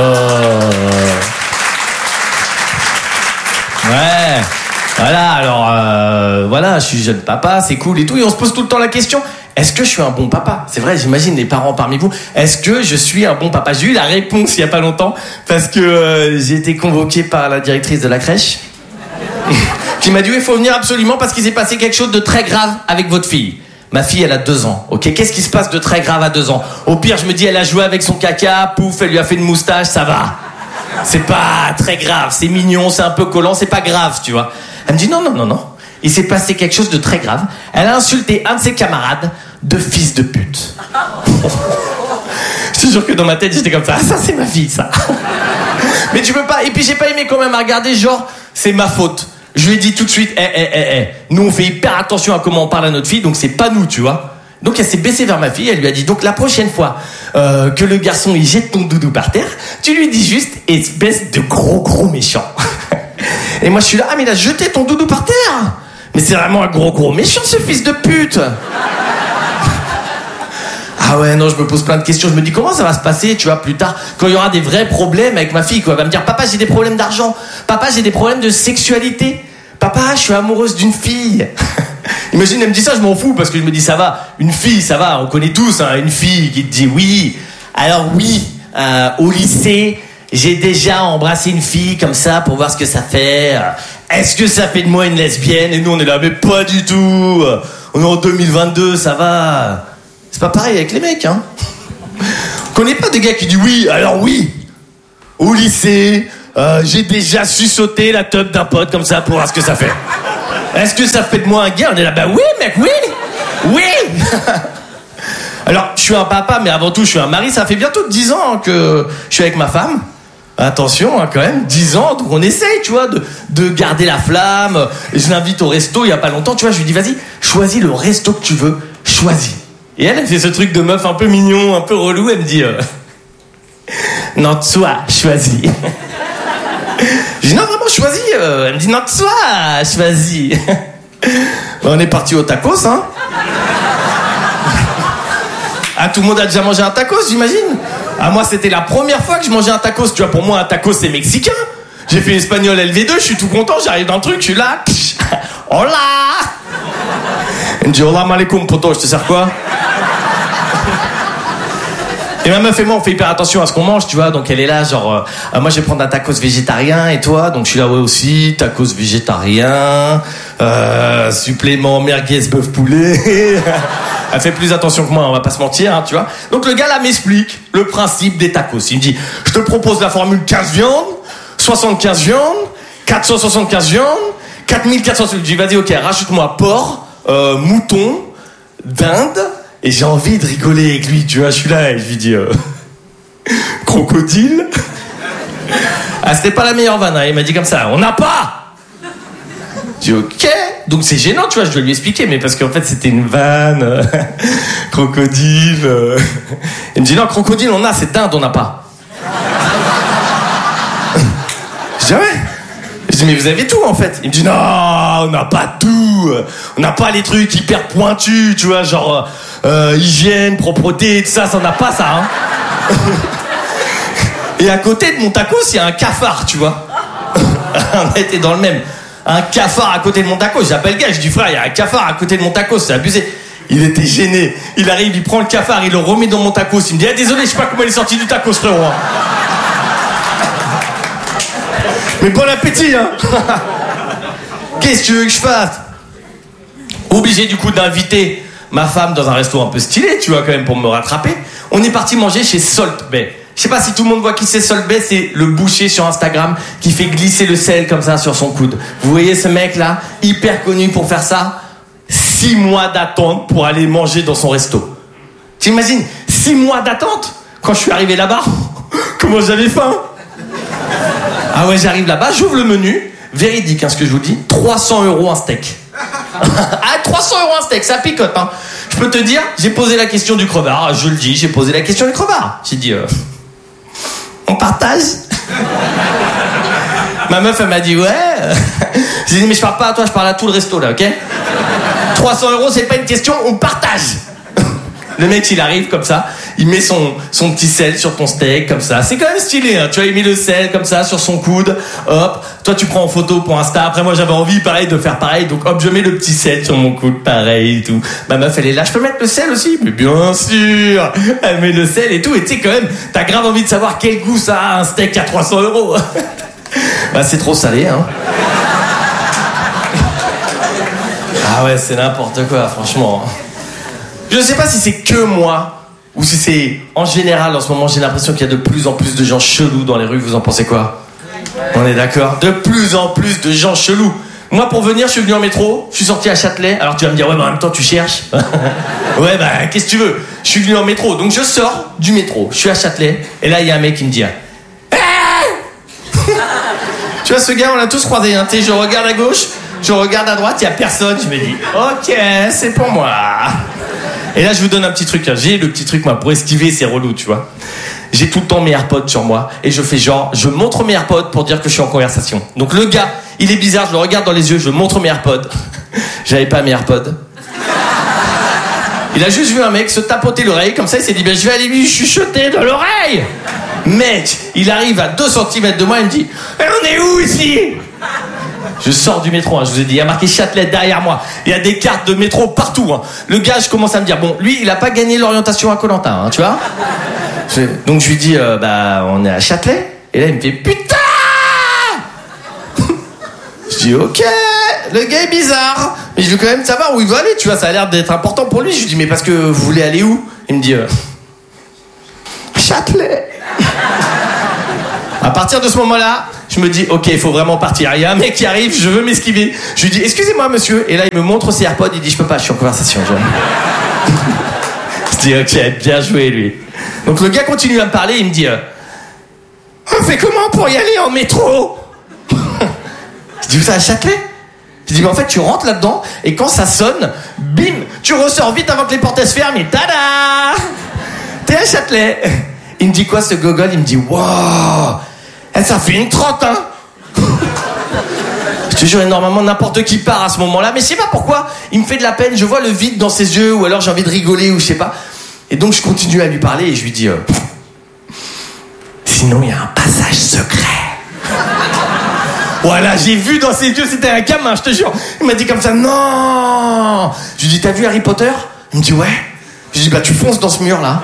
S8: Ouais. Voilà, alors, voilà, je suis jeune papa, c'est cool et tout. Et on se pose tout le temps la question, est-ce que je suis un bon papa? C'est vrai, j'imagine les parents parmi vous. Est-ce que je suis un bon papa? J'ai eu la réponse il y a pas longtemps parce que j'ai été convoqué par la directrice de la crèche qui m'a dit, il faut venir absolument parce qu'il s'est passé quelque chose de très grave avec votre fille. Ma fille, elle a 2 ans, ok? Qu'est-ce qui se passe de très grave à 2 ans? Au pire, je me dis, elle a joué avec son caca, pouf, elle lui a fait une moustache, ça va. C'est pas très grave, c'est mignon, c'est un peu collant, c'est pas grave, tu vois. Elle me dit, non. Il s'est passé quelque chose de très grave. Elle a insulté un de ses camarades de fils de pute. Je te jure que dans ma tête, j'étais comme ça. Ah, ça, c'est ma fille, ça. Mais tu peux pas. Et puis, j'ai pas aimé quand même à regarder, genre, c'est ma faute. Je lui ai dit tout de suite, nous, on fait hyper attention à comment on parle à notre fille, donc c'est pas nous, tu vois. Donc, elle s'est baissée vers ma fille, elle lui a dit, donc la prochaine fois que le garçon, il jette ton doudou par terre, tu lui dis juste, espèce de gros méchant. Et moi, je suis là, ah, mais il a jeté ton doudou par terre. Mais c'est vraiment un gros méchant, ce fils de pute. Ah ouais, non, je me pose plein de questions. Je me dis, comment ça va se passer, tu vois, plus tard, quand il y aura des vrais problèmes avec ma fille, quoi. Elle va me dire, papa, j'ai des problèmes d'argent. Papa, j'ai des problèmes de sexualité. Papa, je suis amoureuse d'une fille. Imagine, elle me dit ça, je m'en fous, parce que je me dis, ça va. Une fille, ça va, on connaît tous, hein, une fille qui te dit oui. Alors oui, au lycée, j'ai déjà embrassé une fille comme ça pour voir ce que ça fait. Est-ce que ça fait de moi une lesbienne? Et nous, on est là, mais pas du tout. On est en 2022, ça va. C'est pas pareil avec les mecs, hein. On connaît pas des gars qui disent oui, alors oui. Au lycée, j'ai déjà su sauter la teub d'un pote comme ça pour voir ce que ça fait. Est-ce que ça fait de moi un gars? On est là, bah oui, mec, oui. Oui. Alors, je suis un papa, mais avant tout, je suis un mari. Ça fait bientôt 10 ans que je suis avec ma femme. Attention, hein, quand même, 10 ans, donc on essaye, tu vois, de garder la flamme. Et je l'invite au resto il y a pas longtemps, tu vois, je lui dis, vas-y, choisis le resto que tu veux, choisis. Et elle fait ce truc de meuf un peu mignon, un peu relou, elle me dit, non, toi, choisis. Je dis, non, vraiment, choisis. Elle me dit, non, toi, choisis. On est parti au tacos, hein. Ah, tout le monde a déjà mangé un tacos, j'imagine. Ah, moi, c'était la première fois que je mangeais un tacos. Tu vois, pour moi, un tacos, c'est mexicain. J'ai fait espagnol LV2, je suis tout content, j'arrive dans le truc, je suis là. Hola. Elle me dit, hola, malekoum, poto, je te sers quoi? Et ma meuf et moi, on fait hyper attention à ce qu'on mange, tu vois. Donc elle est là, genre, moi je vais prendre un tacos végétarien et toi, donc je suis là, ouais aussi, tacos végétarien, supplément merguez bœuf poulet. Elle fait plus attention que moi, on va pas se mentir, hein, tu vois. Donc le gars là m'explique le principe des tacos. Il me dit, je te propose la formule 15 viandes, 75 viandes, 475 viandes, 4400. Je dis, vas-y, ok, rajoute-moi porc, mouton, dinde. Et j'ai envie de rigoler avec lui, tu vois, je suis là et je lui dis crocodile. Ah, c'était pas la meilleure vanne, hein. Il m'a dit comme ça, on n'a pas. Je dis ok, donc c'est gênant, tu vois, je dois lui expliquer, mais parce qu'en fait c'était une vanne. Crocodile. Il me dit non, crocodile on a, c'est dinde, on n'a pas. Je dis ouais. Je dis mais vous avez tout en fait. Il me dit non, on n'a pas tout. On n'a pas les trucs hyper pointus, tu vois, genre hygiène, propreté, tout ça, ça n'a pas ça. Hein. Et à côté de mon tacos, il y a un cafard, tu vois. On était dans le même. Un cafard à côté de mon tacos. J'appelle le gars, je dis frère, il y a un cafard à côté de mon tacos, c'est abusé. Il était gêné. Il arrive, il prend le cafard, il le remet dans mon tacos. Il me dit ah, désolé, je sais pas comment il est sorti du tacos, frérot. Hein. Mais bon appétit, hein. Qu'est-ce que tu veux que je fasse? Obligé du coup d'inviter ma femme dans un resto un peu stylé, tu vois, quand même, pour me rattraper. On est parti manger chez Salt Bae. Je sais pas si tout le monde voit qui c'est Salt Bae, c'est le boucher sur Instagram qui fait glisser le sel comme ça sur son coude. Vous voyez ce mec-là, hyper connu pour faire ça? 6 mois d'attente pour aller manger dans son resto. T'imagines, 6 mois d'attente? Quand je suis arrivé là-bas, comment j'avais faim? Ah ouais, j'arrive là-bas, j'ouvre le menu, véridique, hein, ce que je vous dis, 300 € un steak. Ah, 300 € un steak, ça picote, hein. Je peux te dire, j'ai posé la question du crevard, je le dis, j'ai posé la question du crevard. J'ai dit, on partage? Ma meuf, elle m'a dit, ouais. J'ai dit, mais je parle pas à toi, je parle à tout le resto, là, ok? 300 €, c'est pas une question, on partage. Le mec, il arrive comme ça, il met son petit sel sur ton steak, comme ça. C'est quand même stylé, hein. Tu vois, il met le sel comme ça sur son coude, hop. Toi, tu prends en photo pour Insta. Après, moi, j'avais envie, pareil, de faire pareil. Donc, hop, je mets le petit sel sur mon coude, pareil et tout. Ma meuf, elle est là, je peux mettre le sel aussi? Mais bien sûr. Elle met le sel et tout. Et tu sais, quand même, t'as grave envie de savoir quel goût ça a, un steak à 300 €. Bah, c'est trop salé, hein. Ah ouais, c'est n'importe quoi, franchement. Je ne sais pas si c'est que moi ou si c'est en général en ce moment, j'ai l'impression qu'il y a de plus en plus de gens chelous dans les rues. Vous en pensez quoi? On est d'accord? De plus en plus de gens chelous. Moi, pour venir, je suis venu en métro, je suis sorti à Châtelet. Alors tu vas me dire, ouais, mais en même temps, tu cherches. Ouais, bah, qu'est-ce que tu veux? Je suis venu en métro. Donc je sors du métro, je suis à Châtelet. Et là, il y a un mec qui me dit, tu vois, ce gars, on l'a tous croisé. Hein. Je regarde à gauche, je regarde à droite, il n'y a personne. Je me dis, ok, c'est pour moi. Et là, je vous donne un petit truc. J'ai le petit truc, moi, pour esquiver, c'est relou, tu vois. J'ai tout le temps mes AirPods sur moi. Et je fais genre, je montre mes AirPods pour dire que je suis en conversation. Donc le gars, il est bizarre, je le regarde dans les yeux, je montre mes AirPods. J'avais pas mes AirPods. Il a juste vu un mec se tapoter l'oreille, comme ça, il s'est dit, ben, je vais aller lui chuchoter dans l'oreille. Mec, il arrive à 2 cm de moi, il me dit, on est où ici? Je sors du métro, hein, je vous ai dit, il y a marqué Châtelet derrière moi. Il y a des cartes de métro partout. Hein. Le gars, je commence à me dire, bon, lui, il a pas gagné l'orientation à Koh-Lanta, hein, tu vois. Donc je lui dis, bah, on est à Châtelet. Et là, il me fait putain. Je dis ok, le gars est bizarre, mais je veux quand même savoir où il veut aller, tu vois, ça a l'air d'être important pour lui. Je lui dis mais parce que vous voulez aller où? Il me dit Châtelet. À partir de ce moment-là, je me dis ok, il faut vraiment partir. Il y a un mec qui arrive, je veux m'esquiver. Je lui dis excusez-moi monsieur, et là il me montre ses AirPods, il dit je peux pas, je suis en conversation. Je dis ok, bien joué lui. Donc le gars continue à me parler, il me dit on fait comment pour y aller en métro? Je dis, vous êtes à Châtelet? Je dis, mais en fait, tu rentres là-dedans, et quand ça sonne, bim, tu ressors vite avant que les portes se ferment, et tada! T'es à Châtelet. Il me dit quoi, ce gogol? Il me dit, wow, ça fait une trotte, hein? Je te jure, normalement, n'importe qui part à ce moment-là, mais je sais pas pourquoi, il me fait de la peine, je vois le vide dans ses yeux, ou alors j'ai envie de rigoler, ou je sais pas. Et donc, je continue à lui parler, et je lui dis, sinon, il y a un passage secret. Voilà, j'ai vu dans ses yeux, c'était un gamin, je te jure. Il m'a dit comme ça, non. Je lui dis, t'as vu Harry Potter? Il me dit, ouais. Je lui dis, bah tu fonces dans ce mur-là.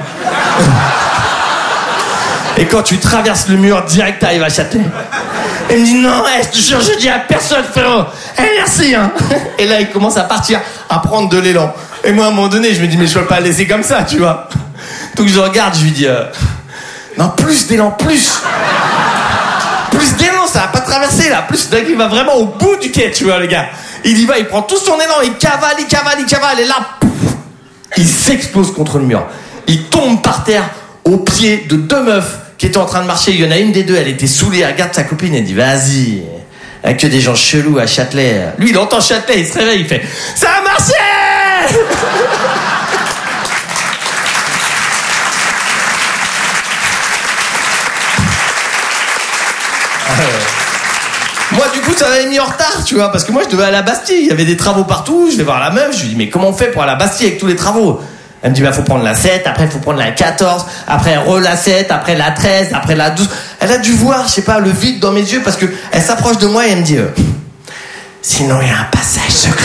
S8: Et quand tu traverses le mur, direct t'arrives à Châtelet. Il me dit, non, je te jure, je dis à personne, frérot. Merci, hein. Et là, il commence à partir, à prendre de l'élan. Et moi, à un moment donné, je me dis, mais je peux pas le laisser comme ça, tu vois. Donc je regarde, je lui dis, non, plus d'élan, plus d'élan, ça va pas traverser là. Plus d'un coup, il va vraiment au bout du quai, tu vois, le gars. Il y va, il prend tout son élan, il cavale, et là, pouf, il s'explose contre le mur. Il tombe par terre au pied de deux meufs qui étaient en train de marcher. Il y en a une des deux, elle était saoulée, elle regarde sa copine, elle dit, vas-y, avec que des gens chelous à Châtelet. Lui, il entend Châtelet, il se réveille, il fait, ça a marché. Moi, du coup, ça m'avait mis en retard, tu vois, parce que moi, je devais aller à la Bastille. Il y avait des travaux partout. Je vais voir la meuf. Je lui dis, mais comment on fait pour aller à la Bastille avec tous les travaux? Elle me dit, bah, faut prendre la 7, après, faut prendre la 14, après, la 7, après, la 13, après, la 12. Elle a dû voir, je sais pas, le vide dans mes yeux, parce que elle s'approche de moi et elle me dit, sinon, il y a un passage secret.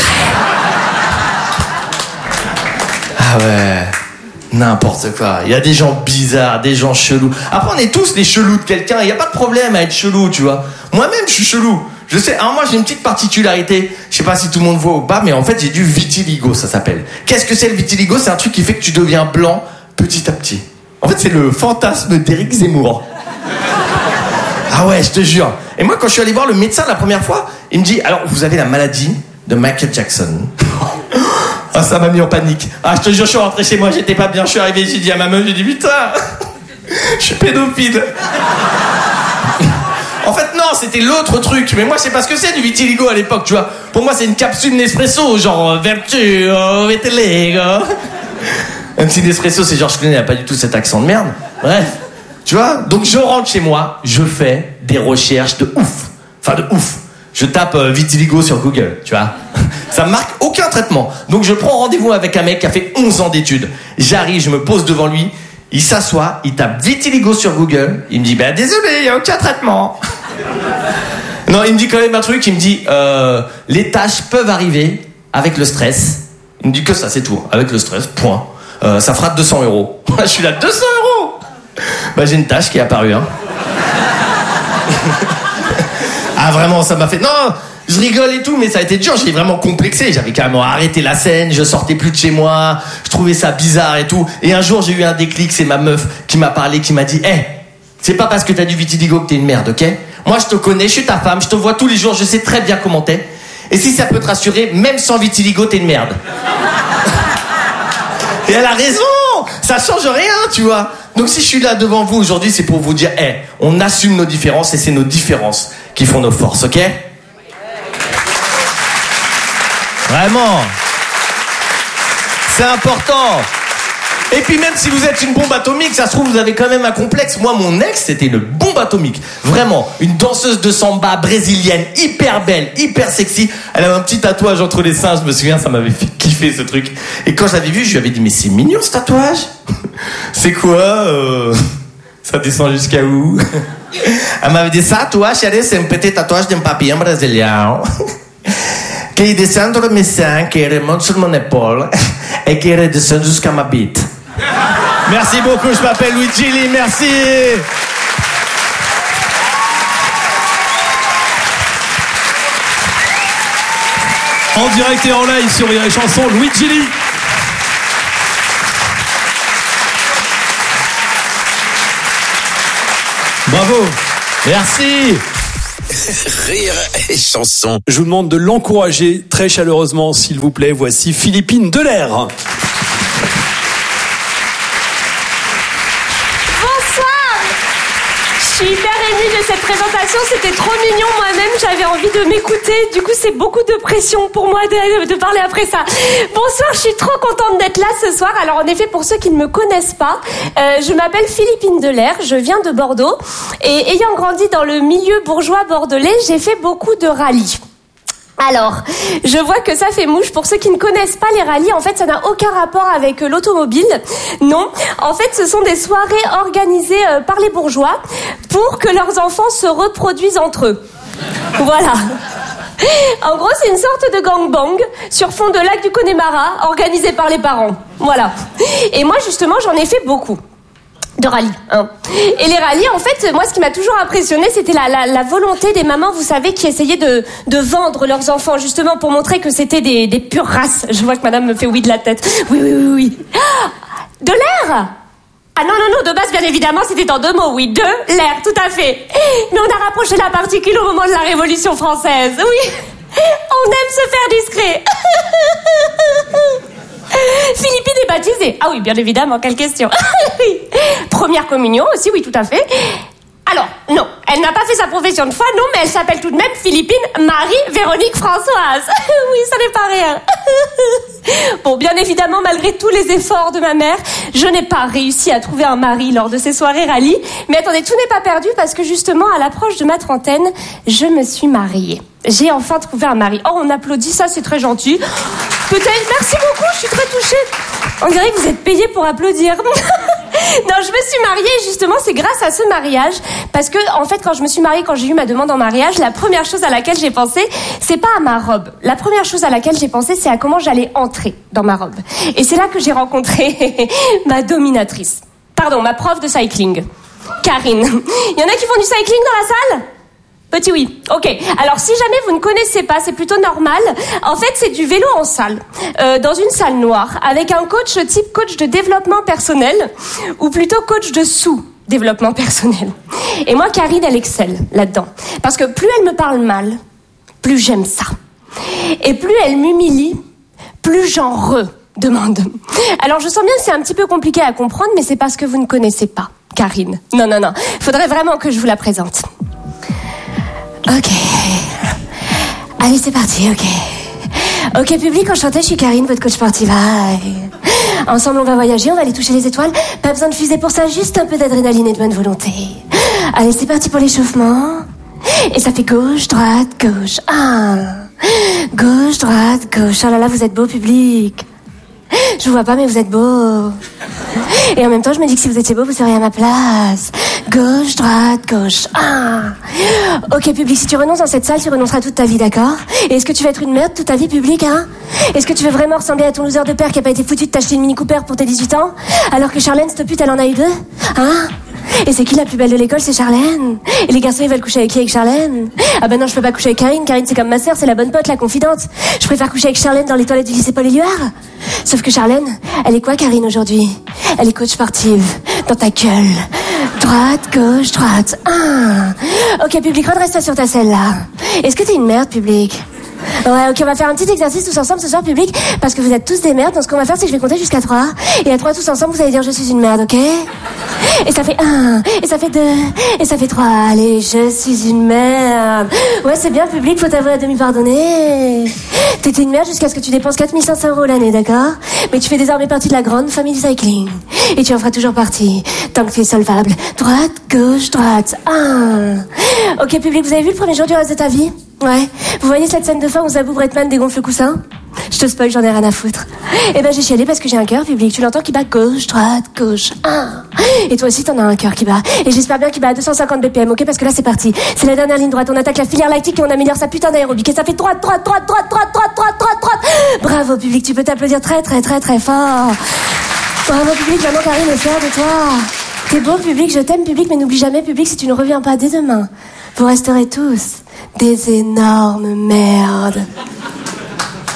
S8: Ah ouais. N'importe quoi. Il y a des gens bizarres, des gens chelous. Après, on est tous les chelous de quelqu'un. Il n'y a pas de problème à être chelou, tu vois. Moi-même, je suis chelou. Je sais. Alors moi, j'ai une petite particularité. Je sais pas si tout le monde voit ou pas, mais en fait, j'ai du vitiligo, ça s'appelle. Qu'est-ce que c'est le vitiligo? C'est un truc qui fait que tu deviens blanc petit à petit. En fait, c'est le fantasme d'Éric Zemmour. Ah ouais, je te jure. Et moi, quand je suis allé voir le médecin la première fois, il me dit, alors, vous avez la maladie de Michael Jackson. Ah, ça m'a mis en panique. Ah, je te jure, je suis rentré chez moi, j'étais pas bien, je suis arrivé, j'ai dit à ma meuf, j'ai dit, putain, je suis pédophile. En fait, non, c'était l'autre truc. Mais moi, je sais pas ce que c'est du vitiligo à l'époque, tu vois. Pour moi, c'est une capsule Nespresso, genre, vertu, vitiligo. Même si Nespresso, c'est Georges Clooney, il n'a pas du tout cet accent de merde. Bref. Tu vois, donc je rentre chez moi, je fais des recherches de ouf. Enfin, de ouf. Je tape vitiligo sur Google, tu vois. Ça me marque aucun traitement. Donc je prends rendez-vous avec un mec qui a fait 11 ans d'études. J'arrive, je me pose devant lui. Il s'assoit, il tape vitiligo sur Google. Il me dit, bah désolé, il n'y a aucun traitement. Non, il me dit quand même un truc. Il me dit, les tâches peuvent arriver avec le stress. Il me dit que ça, c'est tout. Avec le stress, point. Ça fera 200 €. Je suis là, 200 €. Bah j'ai une tâche qui est apparue, hein. Ah vraiment, ça m'a fait... Non, je rigole et tout, mais ça a été dur, j'ai vraiment complexé. J'avais carrément arrêté la scène, je sortais plus de chez moi, je trouvais ça bizarre et tout. Et un jour, j'ai eu un déclic, c'est ma meuf qui m'a parlé, qui m'a dit, hey, c'est pas parce que t'as du vitiligo que t'es une merde, ok? Moi, je te connais, je suis ta femme, je te vois tous les jours, je sais très bien comment t'es. Et si ça peut te rassurer, même sans vitiligo, t'es une merde. Et elle a raison, ça change rien, tu vois. Donc si je suis là devant vous aujourd'hui, c'est pour vous dire, hey, on assume nos différences et c'est nos différences qui font nos forces, ok? Vraiment. C'est important. Et puis même si vous êtes une bombe atomique, ça se trouve vous avez quand même un complexe. Moi, mon ex, c'était une bombe atomique. Vraiment, une danseuse de samba brésilienne, hyper belle, hyper sexy. Elle avait un petit tatouage entre les seins, je me souviens, ça m'avait fait kiffer ce truc. Et quand je l'avais vu, je lui avais dit, mais c'est mignon ce tatouage. C'est quoi ça descend jusqu'à où? Elle m'avait dit, ça, toi, chérie, c'est un petit tatouage d'un papillon brésilien. Qui descend de mes seins, qui remonte sur mon épaule et qui redescend jusqu'à ma bite. Merci beaucoup, je m'appelle Luigi Lee, merci.
S2: En direct et en live sur Rire et Chanson, Luigi Lee. Bravo.
S8: Merci.
S5: Rire et Chanson.
S2: Je vous demande de l'encourager très chaleureusement, s'il vous plaît. Voici Philippine Delair.
S9: Je suis hyper émue de cette présentation, c'était trop mignon. Moi-même, j'avais envie de m'écouter. Du coup, c'est beaucoup de pression pour moi de parler après ça. Bonsoir, je suis trop contente d'être là ce soir. Alors, en effet, pour ceux qui ne me connaissent pas, je m'appelle Philippine Delair, je viens de Bordeaux. Et ayant grandi dans le milieu bourgeois bordelais, j'ai fait beaucoup de rallyes. Alors, je vois que ça fait mouche. Pour ceux qui ne connaissent pas les rallyes, en fait, ça n'a aucun rapport avec l'automobile. Non, en fait, ce sont des soirées organisées par les bourgeois pour que leurs enfants se reproduisent entre eux. Voilà. En gros, c'est une sorte de gangbang sur fond de lac du Connemara, organisé par les parents. Voilà. Et moi, justement, j'en ai fait beaucoup. De rallye, hein. Et les rallyes, en fait, moi, ce qui m'a toujours impressionné, c'était la volonté des mamans, vous savez, qui essayaient de vendre leurs enfants, justement, pour montrer que c'était des pures races. Je vois que madame me fait oui de la tête. Oui. De l'air? Ah non, de base, bien évidemment, c'était en 2 mots, oui. De l'air, tout à fait. Mais on a rapproché la particule au moment de la Révolution française, oui. On aime se faire discret. Philippine est baptisée. Ah oui, bien évidemment, quelle question. Oui. Première communion aussi, oui, tout à fait. Alors, non, elle n'a pas fait sa profession de foi, non, mais elle s'appelle tout de même Philippine Marie-Véronique Françoise. Oui, ça n'est pas rien. Bon, bien évidemment, malgré tous les efforts de ma mère, je n'ai pas réussi à trouver un mari lors de ces soirées rallye. Mais attendez, tout n'est pas perdu parce que justement, à l'approche de ma trentaine, je me suis mariée. J'ai enfin trouvé un mari. Oh, on applaudit, ça c'est très gentil. Peut-être, merci beaucoup, je suis très touchée. On dirait que vous êtes payés pour applaudir. Non, je me suis mariée, justement, c'est grâce à ce mariage. Parce que, en fait, quand je me suis mariée, quand j'ai eu ma demande en mariage, la première chose à laquelle j'ai pensé, c'est pas à ma robe. La première chose à laquelle j'ai pensé, c'est à comment j'allais entrer dans ma robe. Et c'est là que j'ai rencontré ma dominatrice. Pardon, ma prof de cycling, Karine. Il y en a qui font du cycling dans la salle ? Petit oui. Ok. Alors si jamais vous ne connaissez pas, c'est plutôt normal. En fait, c'est du vélo en salle, dans une salle noire, avec un coach type coach de développement personnel, ou plutôt coach de sous-développement personnel. Et moi, Karine, elle excelle là-dedans. Parce que plus elle me parle mal, plus j'aime ça. Et plus elle m'humilie, plus j'en redemande. Alors je sens bien que c'est un petit peu compliqué à comprendre, mais c'est parce que vous ne connaissez pas Karine. Non. Faudrait vraiment que je vous la présente. Ok. Allez, c'est parti, ok. Ok, public, enchanté, je suis Karine, votre coach sportive. Ensemble, on va voyager, on va aller toucher les étoiles. Pas besoin de fusée pour ça, juste un peu d'adrénaline et de bonne volonté. Allez, c'est parti pour l'échauffement. Et ça fait gauche, droite, gauche. Gauche, droite, gauche. Oh là là, vous êtes beau, public. Je vous vois pas, mais vous êtes beau. Et en même temps, je me dis que si vous étiez beau, vous seriez à ma place. Gauche, droite, gauche. Ok, public, si tu renonces dans cette salle, tu renonceras toute ta vie, d'accord? Et est-ce que tu vas être une merde toute ta vie, public, hein? Est-ce que tu veux vraiment ressembler à ton loser de père qui a pas été foutu de t'acheter une Mini Cooper pour tes 18 ans? Alors que Charlène, cette pute, elle en a eu 2? Hein? Et c'est qui la plus belle de l'école? C'est Charlène. Et les garçons, ils veulent coucher avec qui? Avec Charlène? Ah ben non, je peux pas coucher avec Karine. Karine, c'est comme ma sœur, c'est la bonne pote, la confidente. Je préfère coucher avec Charlène dans les toilettes du lycée Paul Éluard. Sauf que Charlène, elle est quoi, Karine, aujourd'hui? Elle est coach sportive. Dans ta gueule. Droite, gauche, droite. Ok, public, redresse-toi sur ta selle, là. Est-ce que t'es une merde, public? Ouais, ok, on va faire un petit exercice tous ensemble ce soir, public, parce que vous êtes tous des merdes. Donc ce qu'on va faire, c'est que je vais compter jusqu'à 3. Et à 3, tous ensemble, vous allez dire je suis une merde, ok? Et ça fait 1, et ça fait 2, et ça fait 3. Allez, je suis une merde. Ouais, c'est bien, public, faut t'avouer à demi pardonner. T'étais une merde jusqu'à ce que tu dépenses 4 500 € l'année, d'accord? Mais tu fais désormais partie de la grande famille du cycling. Et tu en feras toujours partie, tant que tu es solvable. Droite, gauche, droite. Ok, public, vous avez vu le premier jour du reste de ta vie? Ouais. Vous voyez cette scène de fin où Zabou Bretman dégonfle le coussin? Je te spoil, j'en ai rien à foutre. Eh ben, j'ai chialé parce que j'ai un cœur, public. Tu l'entends qui bat gauche, droite, gauche. Et toi aussi, t'en as un cœur qui bat. Et j'espère bien qu'il bat à 250 BPM, ok? Parce que là, c'est parti. C'est la dernière ligne droite. On attaque la filière lactique et on améliore sa putain d'aérobic. Et ça fait droite. Bravo, public. Tu peux t'applaudir très fort. Bravo, public. Maman Karine est fière de toi. T'es beau, public. Je t'aime, public. Mais n'oublie jamais, public, si tu ne reviens pas dès demain, vous resterez tous des énormes merdes.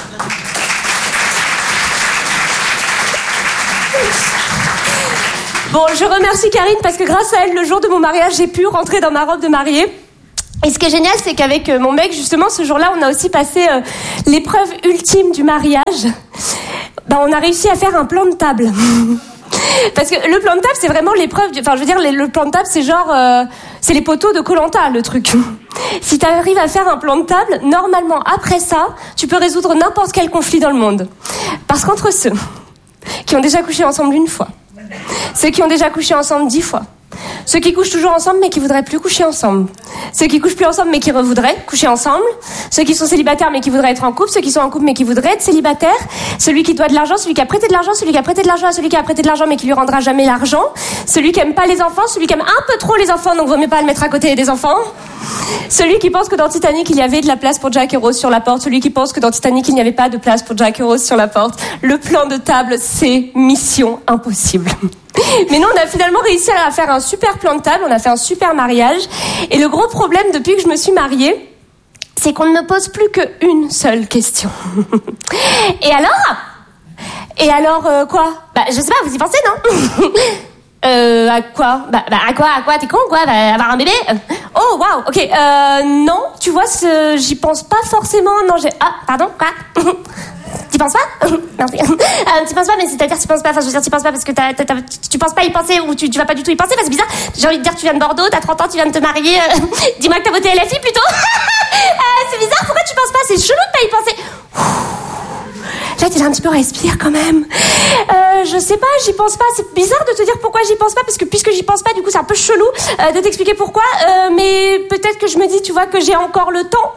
S9: Bon, je remercie Karine parce que grâce à elle, le jour de mon mariage, j'ai pu rentrer dans ma robe de mariée. Et ce qui est génial, c'est qu'avec mon mec, justement, ce jour-là, on a aussi passé l'épreuve ultime du mariage. On a réussi à faire un plan de table. Parce que le plan de table, c'est vraiment l'épreuve. Enfin, je veux dire, le plan de table, c'est genre, c'est les poteaux de Koh-Lanta, le truc. Si t'arrives à faire un plan de table, normalement, après ça, tu peux résoudre n'importe quel conflit dans le monde. Parce qu'entre ceux qui ont déjà couché ensemble une fois, ceux qui ont déjà couché ensemble 10 fois, ceux qui couchent toujours ensemble mais qui voudraient plus coucher ensemble, ceux qui couchent plus ensemble mais qui voudraient coucher ensemble, ceux qui sont célibataires mais qui voudraient être en couple, ceux qui sont en couple mais qui voudraient être célibataires, celui qui doit de l'argent, celui qui a prêté de l'argent, celui qui a prêté de l'argent à celui qui a prêté de l'argent mais qui lui rendra jamais l'argent, celui qui aime pas les enfants, celui qui aime un peu trop les enfants donc vaut mieux pas le mettre à côté des enfants, celui qui pense que dans Titanic il y avait de la place pour Jack et Rose sur la porte, celui qui pense que dans Titanic il n'y avait pas de place pour Jack et Rose sur la porte. Le plan de table, c'est mission impossible. Mais nous, on a finalement réussi à faire un super plan de table, on a fait un super mariage. Et le gros problème depuis que je me suis mariée, c'est qu'on ne me pose plus qu'une seule question. Et alors quoi? Je sais pas, vous y pensez, non? À quoi? À quoi? T'es con, quoi? Avoir un bébé? Oh, waouh, ok. Non, tu vois, j'y pense pas forcément. Non, pardon, quoi? Tu penses pas? Non, tu penses pas, mais c'est-à-dire tu penses pas, enfin je veux dire tu penses pas parce que tu penses pas y penser ou tu vas pas du tout y penser, c'est bizarre. J'ai envie de dire tu viens de Bordeaux, t'as 30 ans, tu viens de te marier, dis-moi que t'as voté LFI plutôt. C'est bizarre, pourquoi tu penses pas? C'est chelou de pas y penser. Là t'es un petit peu respire quand même. Je sais pas, j'y pense pas, c'est bizarre de te dire pourquoi j'y pense pas, parce que puisque j'y pense pas, du coup c'est un peu chelou de t'expliquer pourquoi, mais peut-être que je me dis, tu vois, que j'ai encore le temps.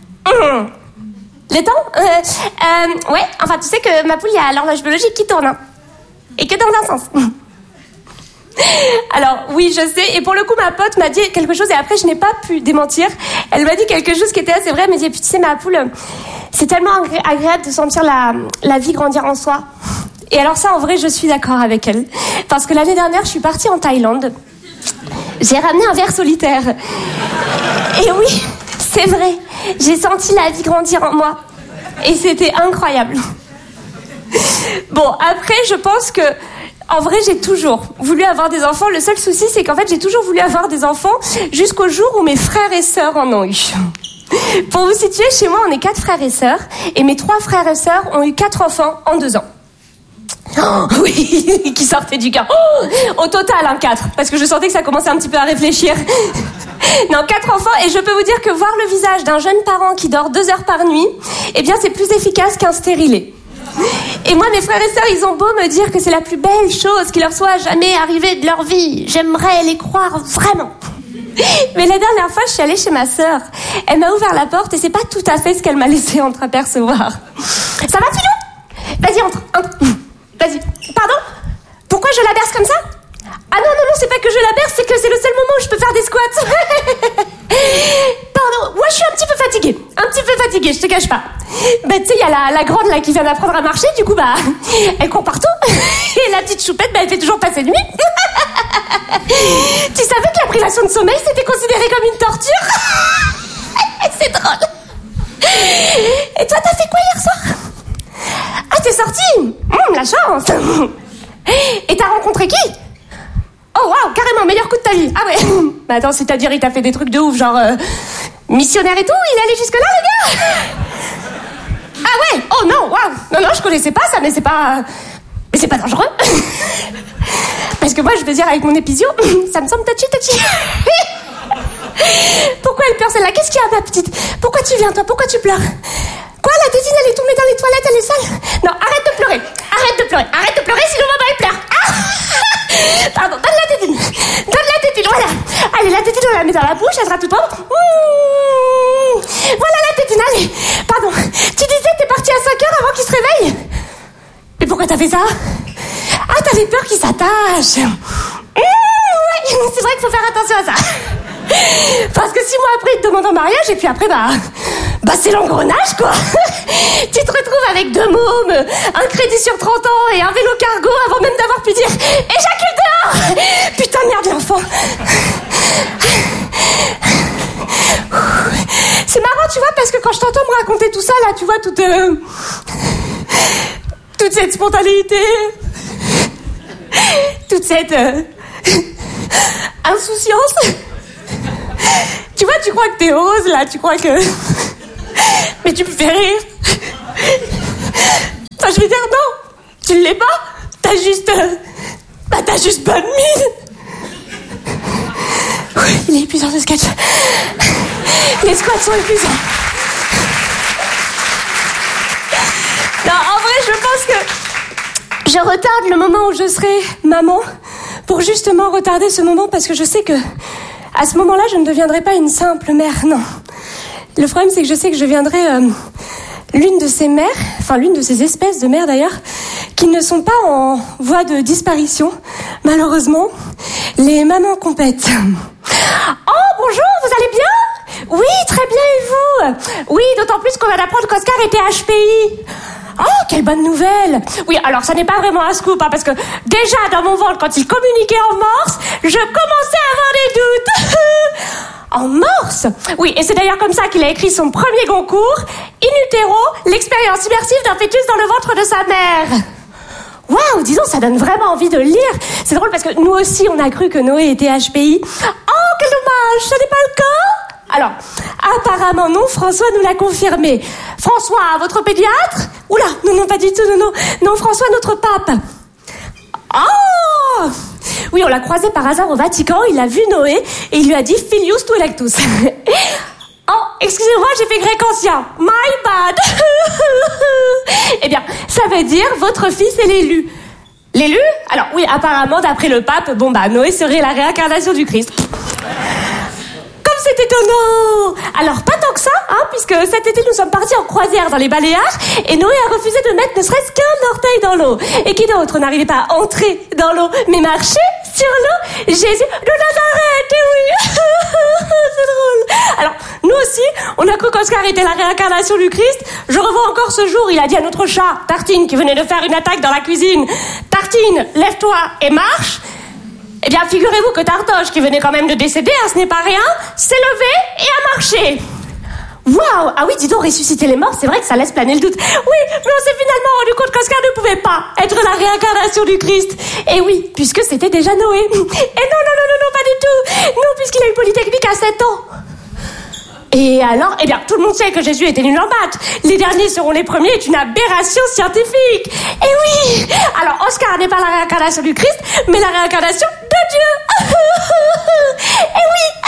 S9: Le temps? Ouais, enfin tu sais que ma poule, il y a l'horloge biologique qui tourne, hein. Et que dans un sens. Alors oui, je sais, et pour le coup ma pote m'a dit quelque chose et après je n'ai pas pu démentir. Elle m'a dit quelque chose qui était assez vrai. Elle m'a dit, et puis tu sais ma poule, c'est tellement agréable de sentir la vie grandir en soi. Et alors ça, en vrai, je suis d'accord avec elle, parce que l'année dernière je suis partie en Thaïlande, j'ai ramené un ver solitaire et oui, c'est vrai, j'ai senti la vie grandir en moi et c'était incroyable. Bon, après je pense que en vrai, j'ai toujours voulu avoir des enfants. Le seul souci, c'est qu'en fait, j'ai toujours voulu avoir des enfants jusqu'au jour où mes frères et sœurs en ont eu. Pour vous situer, chez moi, on est 4 frères et sœurs. Et mes 3 frères et sœurs ont eu 4 enfants en 2 ans. Oh, oui, qui sortaient du cœur. Oh, au total, 4. Parce que je sentais que ça commençait un petit peu à réfléchir. Non, 4 enfants. Et je peux vous dire que voir le visage d'un jeune parent qui dort 2 heures par nuit, eh bien, c'est plus efficace qu'un stérilet. Et moi, mes frères et sœurs, ils ont beau me dire que c'est la plus belle chose qui leur soit jamais arrivée de leur vie. J'aimerais les croire vraiment. Mais la dernière fois, je suis allée chez ma sœur. Elle m'a ouvert la porte et c'est pas tout à fait ce qu'elle m'a laissé entreapercevoir. Ça va, Philou? Vas-y, entre. Vas-y. Pardon? Pourquoi je la berce comme ça? Ah non, c'est pas que je la berce, c'est que c'est le seul moment où je peux faire des squats. Pardon, moi je suis un petit peu fatiguée, je te cache pas. Tu sais, il y a la grande là qui vient d'apprendre à marcher, du coup elle court partout. Et la petite choupette, elle fait toujours passer nuit. Tu savais que la privation de sommeil c'était considéré comme une torture? C'est drôle. Et toi, t'as fait quoi hier soir? Ah, t'es sortie? La chance. Et t'as rencontré qui? Oh waouh, carrément, meilleur coup de ta vie. Ah ouais. Bah attends, c'est-à-dire il t'a fait des trucs de ouf, genre missionnaire et tout, il est allé jusque là, le gars? Ah ouais. Oh non, waouh. Non, je connaissais pas ça, mais c'est pas dangereux. Parce que moi, je veux dire, avec mon épisio, ça me semble touchy. Pourquoi elle pleure celle-là? Qu'est-ce qu'il y a, ma petite? Pourquoi tu viens, toi? Pourquoi tu pleures? Quoi, la tétine, elle est tombée dans les toilettes, elle est sale? Non, arrête de pleurer, sinon maman, elle pleure. Ah. Pardon, donne la tétine, voilà. Allez, la tétine, on la met dans la bouche, elle sera toute propre. Voilà la tétine, allez. Pardon, tu disais que t'es partie à 5 heures avant qu'il se réveille? Mais pourquoi t'as fait ça? Ah, t'avais peur qu'il s'attache. Ouais, c'est vrai qu'il faut faire attention à ça. Parce que 6 mois après, il te demande en mariage, et puis après, c'est l'engrenage, quoi. Tu te retrouves avec 2 mômes, un crédit sur 30 ans et un vélo cargo avant même d'avoir pu dire « Éjacule dehors !» Putain, merde, l'enfant. C'est marrant, tu vois, parce que quand je t'entends me raconter tout ça, là, tu vois, toute cette spontanéité, toute cette insouciance. Tu vois, tu crois que t'es heureuse là, tu crois que... Mais tu me fais rire. Enfin, je veux dire, non, tu ne l'es pas. T'as juste bonne mine. Oui, il est épuisant ce sketch. Les squats sont épuisants. Non, en vrai, je pense que je retarde le moment où je serai maman pour justement retarder ce moment parce que je sais que à ce moment-là, je ne deviendrai pas une simple mère, non. Le problème, c'est que je sais que je deviendrai l'une de ces mères, enfin l'une de ces espèces de mères d'ailleurs, qui ne sont pas en voie de disparition, malheureusement, les mamans compètes. Oh, bonjour, vous allez bien ? Oui, très bien, et vous ? Oui, d'autant plus qu'on vient d'apprendre qu'Oscar était HPI. Oh, quelle bonne nouvelle! Oui, alors ça n'est pas vraiment un scoop, hein, parce que déjà dans mon ventre, quand il communiquait en morse, je commençais à avoir des doutes. En morse? Oui, et c'est d'ailleurs comme ça qu'il a écrit son premier concours, In utero, l'expérience immersive d'un fœtus dans le ventre de sa mère. Waouh, disons, ça donne vraiment envie de le lire. C'est drôle parce que nous aussi, on a cru que Noé était HPI. Oh, quel dommage, ce n'est pas le cas. Alors, apparemment non, François nous l'a confirmé. François, votre pédiatre? Oula, non, pas du tout, non, François, notre pape. Oh! Oui, on l'a croisé par hasard au Vatican, il a vu Noé et il lui a dit Filius tu electus. Oh, excusez-moi, j'ai fait grec ancien. My bad. Eh bien, ça veut dire votre fils est l'élu. L'élu? Alors oui, apparemment, d'après le pape, Noé serait la réincarnation du Christ. C'est étonnant. Alors, pas tant que ça, hein, puisque cet été, nous sommes partis en croisière dans les Baléares et Noé a refusé de mettre ne serait-ce qu'un orteil dans l'eau. Et qui d'autre n'arrivait pas à entrer dans l'eau, mais marcher sur l'eau? Jésus de Nazareth, et oui. C'est drôle. Alors, nous aussi, on a cru qu'Oscar était la réincarnation du Christ. Je revois encore ce jour, il a dit à notre chat, Tartine, qui venait de faire une attaque dans la cuisine, Tartine, lève-toi et marche. Eh bien, figurez-vous que Tartoche, qui venait quand même de décéder, hein, ce n'est pas rien, s'est levé et a marché. Waouh! Ah oui, dis donc, ressusciter les morts, c'est vrai que ça laisse planer le doute. Oui, mais on s'est finalement rendu compte qu'Oscar ne pouvait pas être la réincarnation du Christ. Et oui, puisque c'était déjà Noé. Et non, pas du tout. Non, puisqu'il a eu Polytechnique à 7 ans. Et alors, eh bien, tout le monde sait que Jésus était nul en maths. Les derniers seront les premiers est une aberration scientifique. Et oui! Alors, Oscar n'est pas la réincarnation du Christ, mais la réincarnation de Dieu. Et oui!